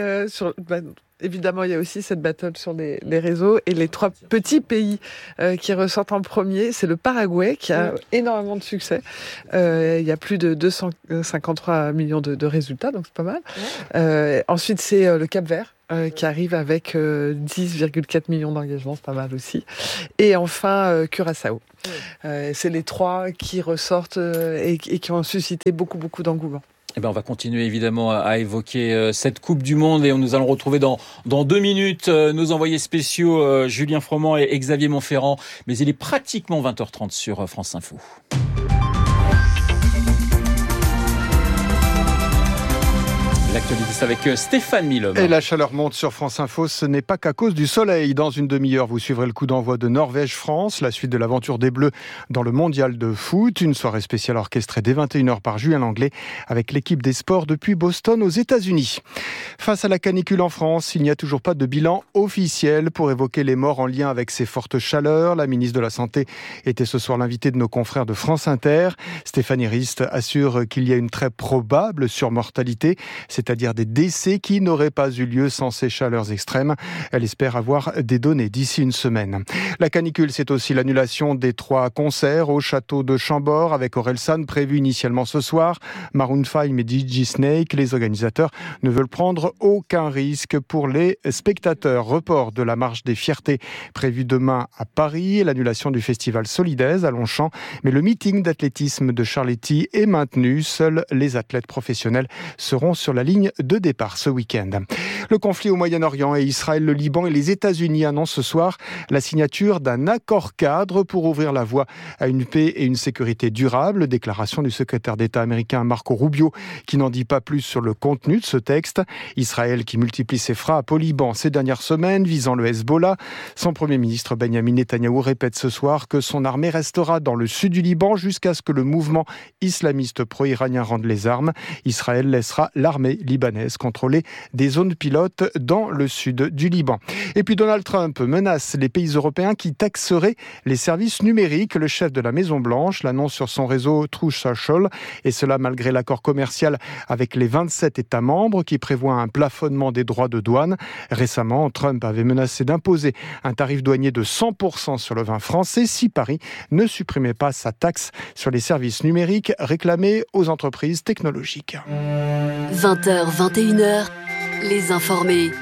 Évidemment, il y a aussi cette battle sur les réseaux. Et les 3 petits pays qui ressortent en premier, c'est le Paraguay qui a énormément de succès. Il y a plus de 253 millions de résultats, donc c'est pas mal. Ensuite, c'est le Cap-Vert. Qui arrive avec 10,4 millions d'engagements, c'est pas mal aussi. Et enfin, Curaçao. C'est les 3 qui ressortent et qui ont suscité beaucoup d'engouement. On va continuer évidemment à évoquer cette Coupe du Monde et nous allons retrouver dans 2 minutes nos envoyés spéciaux Julien Froment et Xavier Montferrand. Mais il est pratiquement 20h30 sur France Info. L'actualité, c'est avec Stéphane Milhomme. Et la chaleur monte sur France Info, ce n'est pas qu'à cause du soleil. Dans une demi-heure, vous suivrez le coup d'envoi de Norvège-France, la suite de l'aventure des Bleus dans le mondial de foot. Une soirée spéciale orchestrée dès 21h par Julien Langlais avec l'équipe des sports depuis Boston aux États-Unis. Face à la canicule en France, il n'y a toujours pas de bilan officiel pour évoquer les morts en lien avec ces fortes chaleurs. La ministre de la Santé était ce soir l'invitée de nos confrères de France Inter. Stéphanie Rist assure qu'il y a une très probable surmortalité, c'est-à-dire des décès qui n'auraient pas eu lieu sans ces chaleurs extrêmes. Elle espère avoir des données d'ici une semaine. La canicule, c'est aussi l'annulation des 3 concerts au château de Chambord avec Orelsan prévu initialement ce soir. Maroon 5 et DJ Snake, les organisateurs ne veulent prendre aucun risque pour les spectateurs. Report de la marche des fiertés prévue demain à Paris et l'annulation du festival Solidaise à Longchamp. Mais le meeting d'athlétisme de Charletti est maintenu. Seuls les athlètes professionnels seront sur la ligne de départ ce week-end. Le conflit au Moyen-Orient et Israël, le Liban et les États-Unis annoncent ce soir la signature d'un accord cadre pour ouvrir la voie à une paix et une sécurité durable. Déclaration du secrétaire d'État américain Marco Rubio qui n'en dit pas plus sur le contenu de ce texte. Israël qui multiplie ses frappes au Liban ces dernières semaines visant le Hezbollah. Son premier ministre Benjamin Netanyahou répète ce soir que son armée restera dans le sud du Liban jusqu'à ce que le mouvement islamiste pro-iranien rende les armes. Israël laissera l'armée libanaise contrôler des zones pilotes dans le sud du Liban. Et puis Donald Trump menace les pays européens qui taxeraient les services numériques. Le chef de la Maison-Blanche l'annonce sur son réseau Truth Social, et cela malgré l'accord commercial avec les 27 États membres qui prévoit un plafonnement des droits de douane. Récemment, Trump avait menacé d'imposer un tarif douanier de 100% sur le vin français si Paris ne supprimait pas sa taxe sur les services numériques réclamés aux entreprises technologiques. 20h, 21h, les informés.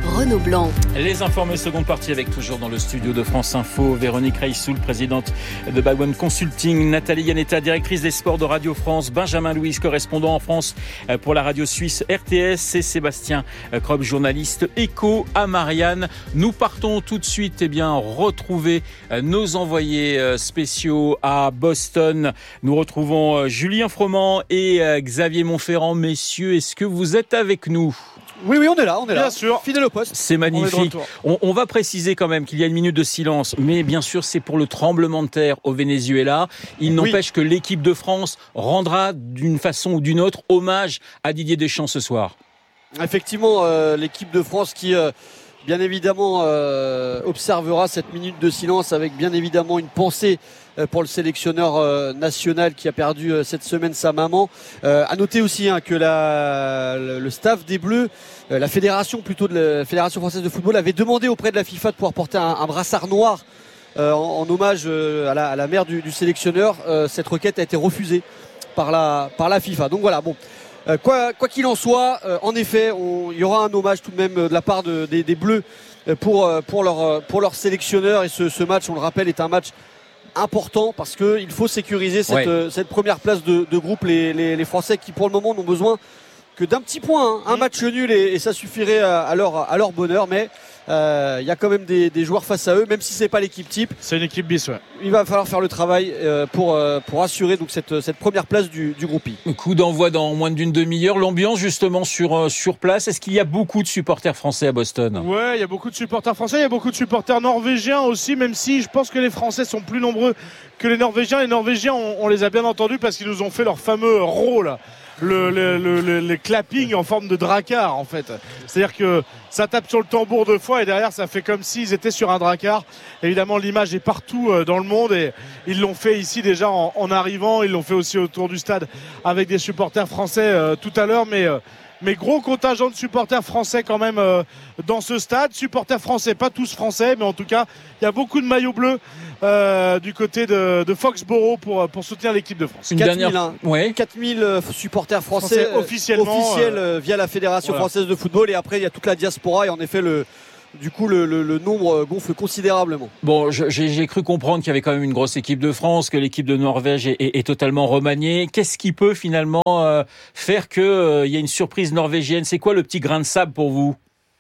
Renaud Blanc. Les informés seconde partie avec toujours dans le studio de France Info, Véronique Reissoul, présidente de Bagwan Consulting, Nathalie Yanetta, directrice des sports de Radio France, Benjamin Louis, correspondant en France pour la radio suisse RTS et Sébastien Kropp, journaliste éco à Marianne. Nous partons tout de suite retrouver nos envoyés spéciaux à Boston. Nous retrouvons Julien Froment et Xavier Montferrand. Messieurs, est-ce que vous êtes avec nous ? Oui, on est là. Bien sûr. Fidèle au poste. C'est magnifique. On va préciser quand même qu'il y a une minute de silence, mais bien sûr, c'est pour le tremblement de terre au Venezuela. Il n'empêche que l'équipe de France rendra d'une façon ou d'une autre hommage à Didier Deschamps ce soir. Effectivement, l'équipe de France qui, bien évidemment, observera cette minute de silence avec bien évidemment une pensée pour le sélectionneur national qui a perdu cette semaine sa maman. À noter aussi que le staff des Bleus, la fédération française de football avait demandé auprès de la FIFA de pouvoir porter un brassard noir en hommage à la mère du sélectionneur. Cette requête a été refusée par la FIFA. Donc voilà, bon. Quoi qu'il en soit, en effet, il y aura un hommage tout de même de la part des Bleus pour leur sélectionneur. Et ce match, on le rappelle, est un match important parce qu'il faut sécuriser cette première place de groupe. Les Français qui pour le moment n'ont besoin que d'un petit point, un match nul et ça suffirait à leur bonheur, mais il y a quand même des joueurs face à eux, même si c'est pas l'équipe type. C'est une équipe bis, ouais. Il va falloir faire le travail pour assurer donc cette première place du groupe I. Coup d'envoi dans moins d'une demi-heure. L'ambiance justement sur place. Est-ce qu'il y a beaucoup de supporters français à Boston ? Ouais, il y a beaucoup de supporters français, il y a beaucoup de supporters norvégiens aussi, même si je pense que les Français sont plus nombreux que les Norvégiens. Les Norvégiens, on les a bien entendus parce qu'ils nous ont fait leur fameux rôle. Le clapping en forme de dracar en fait. C'est-à-dire que ça tape sur le tambour 2 fois et derrière ça fait comme s'ils étaient sur un dracar. Évidemment l'image est partout dans le monde et ils l'ont fait ici déjà en arrivant, ils l'ont fait aussi autour du stade avec des supporters français tout à l'heure, mais gros contingent de supporters français quand même dans ce stade. Supporters français, pas tous français, mais en tout cas il y a beaucoup de maillots bleus du côté de Foxborough pour soutenir l'équipe de France. 4000 supporters français officiels via la Fédération française de football, et après il y a toute la diaspora et en effet le nombre gonfle considérablement. Bon, j'ai cru comprendre qu'il y avait quand même une grosse équipe de France, que l'équipe de Norvège est totalement remaniée. Qu'est-ce qui peut finalement faire qu'il y ait une surprise norvégienne ? C'est quoi le petit grain de sable pour vous ?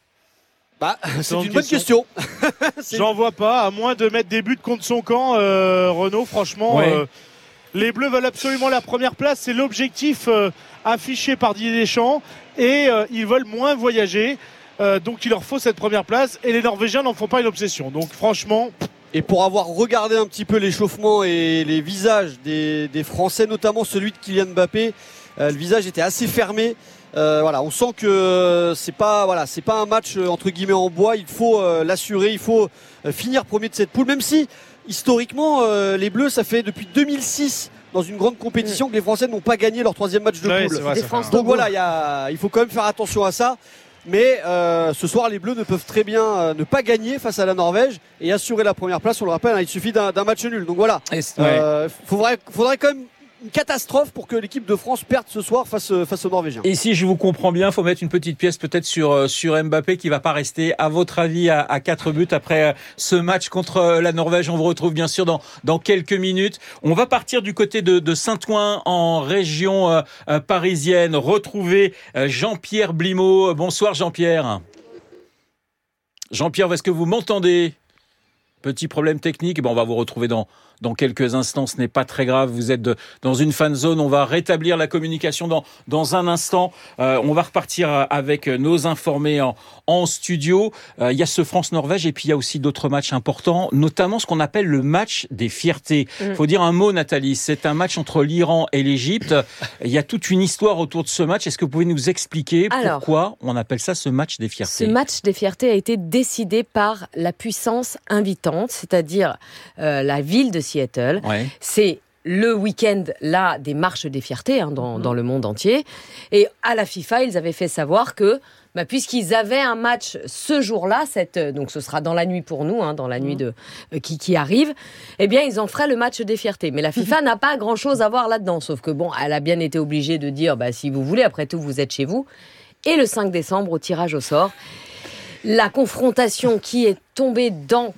C'est une bonne question. J'en vois pas, à moins de mettre des buts contre son camp, Renaud, franchement. Ouais. Les Bleus veulent absolument la première place, c'est l'objectif affiché par Didier Deschamps, et ils veulent moins voyager. Donc il leur faut cette première place et les Norvégiens n'en font pas une obsession. Donc franchement... Et pour avoir regardé un petit peu l'échauffement et les visages des Français, notamment celui de Kylian Mbappé, le visage était assez fermé. On sent que c'est pas un match entre guillemets en bois. Il faut l'assurer, il faut finir premier de cette poule, même si historiquement les Bleus, ça fait depuis 2006 dans une grande compétition que les Français n'ont pas gagné leur 3e match de poule. Donc voilà, il faut quand même faire attention à ça. Mais ce soir, les Bleus ne peuvent très bien ne pas gagner face à la Norvège et assurer la première place. On le rappelle, il suffit d'un match nul. Donc voilà, faudrait quand même une catastrophe pour que l'équipe de France perde ce soir face aux Norvégiens. Et si je vous comprends bien, il faut mettre une petite pièce peut-être sur Mbappé qui ne va pas rester, à votre avis, à 4 buts après ce match contre la Norvège. On vous retrouve bien sûr dans quelques minutes. On va partir du côté de Saint-Ouen en région parisienne. Retrouver Jean-Pierre Blimaud. Bonsoir Jean-Pierre. Jean-Pierre, est-ce que vous m'entendez ? Petit problème technique. On va vous retrouver dans quelques instants. Ce n'est pas très grave. Vous êtes dans une fan zone. On va rétablir la communication dans un instant. On va repartir avec nos informés en studio. Il y a ce France-Norvège et puis il y a aussi d'autres matchs importants, notamment ce qu'on appelle le match des fiertés. Faut dire un mot, Nathalie. C'est un match entre l'Iran et l'Égypte. Il y a toute une histoire autour de ce match. Est-ce que vous pouvez nous expliquer pourquoi on appelle ça ce match des fiertés ? Ce match des fiertés a été décidé par la puissance invitante, c'est-à-dire la ville de Seattle. Ouais. C'est le week-end là des marches des fiertés dans le monde entier. Et à la FIFA, ils avaient fait savoir que puisqu'ils avaient un match ce jour-là, donc ce sera dans la nuit pour nous, dans la nuit qui arrive, eh bien ils en feraient le match des fiertés. Mais la FIFA n'a pas grand-chose à voir là-dedans, sauf que elle a bien été obligée de dire si vous voulez, après tout vous êtes chez vous. Et le 5 décembre, au tirage au sort, La confrontation qui est tombée dans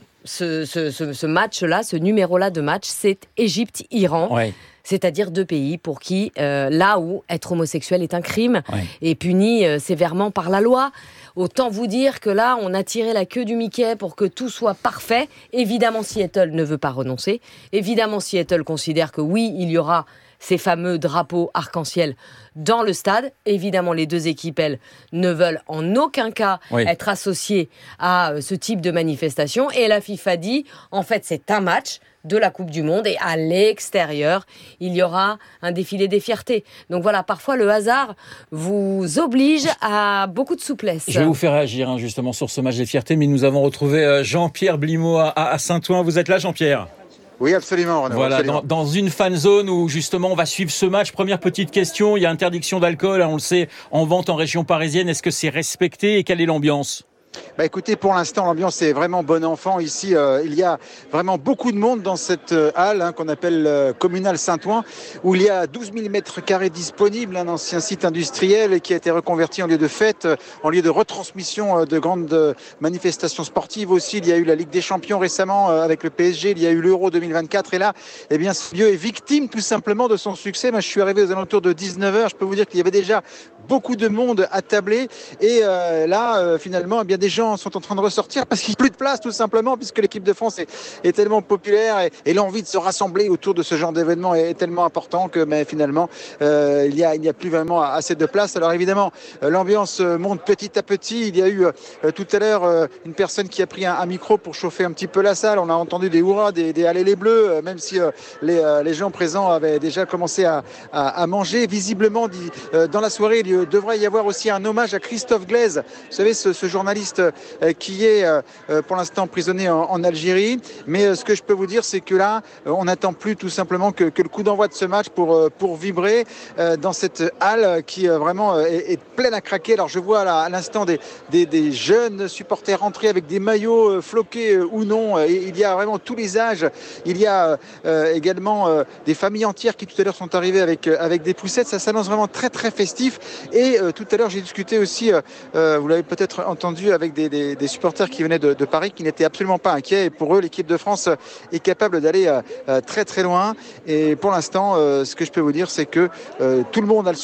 ce match-là, ce numéro-là de match, c'est Égypte-Iran. Ouais. C'est-à-dire 2 pays pour qui, là où être homosexuel est un crime et puni sévèrement par la loi. Autant vous dire que là, on a tiré la queue du Mickey pour que tout soit parfait. Évidemment, Seattle ne veut pas renoncer. Évidemment, Seattle considère que oui, il y aura ces fameux drapeaux arc-en-ciel dans le stade. Évidemment, les 2 équipes, elles, ne veulent en aucun cas être associées à ce type de manifestation. Et la FIFA dit, en fait, c'est un match de la Coupe du Monde et à l'extérieur, il y aura un défilé des fiertés. Donc voilà, parfois le hasard vous oblige à beaucoup de souplesse. Je vais vous faire réagir justement sur ce match des fiertés, mais nous avons retrouvé Jean-Pierre Blimaud à Saint-Ouen. Vous êtes là, Jean-Pierre ? Oui, absolument. Renaud, voilà, absolument. Dans une fan zone où justement on va suivre ce match. Première petite question, il y a interdiction d'alcool, on le sait, en vente en région parisienne. Est-ce que c'est respecté et quelle est l'ambiance ? Écoutez, pour l'instant, l'ambiance est vraiment bon enfant. Ici, il y a vraiment beaucoup de monde dans cette halle qu'on appelle Communale Saint-Ouen, où il y a 12 000 mètres carrés disponibles, un ancien site industriel qui a été reconverti en lieu de fête, en lieu de retransmission de grandes manifestations sportives aussi. Il y a eu la Ligue des Champions récemment avec le PSG, il y a eu l'Euro 2024. Et là, eh bien, ce lieu est victime tout simplement de son succès. Moi, je suis arrivé aux alentours de 19h. Je peux vous dire qu'il y avait déjà beaucoup de monde attablé. Et là, finalement, eh bien, des gens sont en train de ressortir parce qu'il n'y a plus de place tout simplement, puisque l'équipe de France est tellement populaire et l'envie de se rassembler autour de ce genre d'événement est tellement important que finalement il n'y a plus vraiment assez de place. Alors évidemment l'ambiance monte petit à petit. Il y a eu tout à l'heure une personne qui a pris un micro pour chauffer un petit peu la salle. On a entendu des hurrahs, des allez les bleus, même si les gens présents avaient déjà commencé à manger. Visiblement dans la soirée il devrait y avoir aussi un hommage à Christophe Glaise, vous savez ce journaliste qui est pour l'instant emprisonné en Algérie. Mais ce que je peux vous dire, c'est que là, on n'attend plus tout simplement que le coup d'envoi de ce match pour vibrer dans cette halle qui vraiment est pleine à craquer. Alors je vois à l'instant des jeunes supporters rentrer avec des maillots floqués ou non. Et il y a vraiment tous les âges. Il y a également des familles entières qui tout à l'heure sont arrivées avec des poussettes. Ça s'annonce vraiment très très festif. Et tout à l'heure, j'ai discuté aussi, vous l'avez peut-être entendu, avec des supporters qui venaient de Paris, qui n'étaient absolument pas inquiets. Et pour eux, l'équipe de France est capable d'aller très très loin. Et pour l'instant, ce que je peux vous dire, c'est que tout le monde a le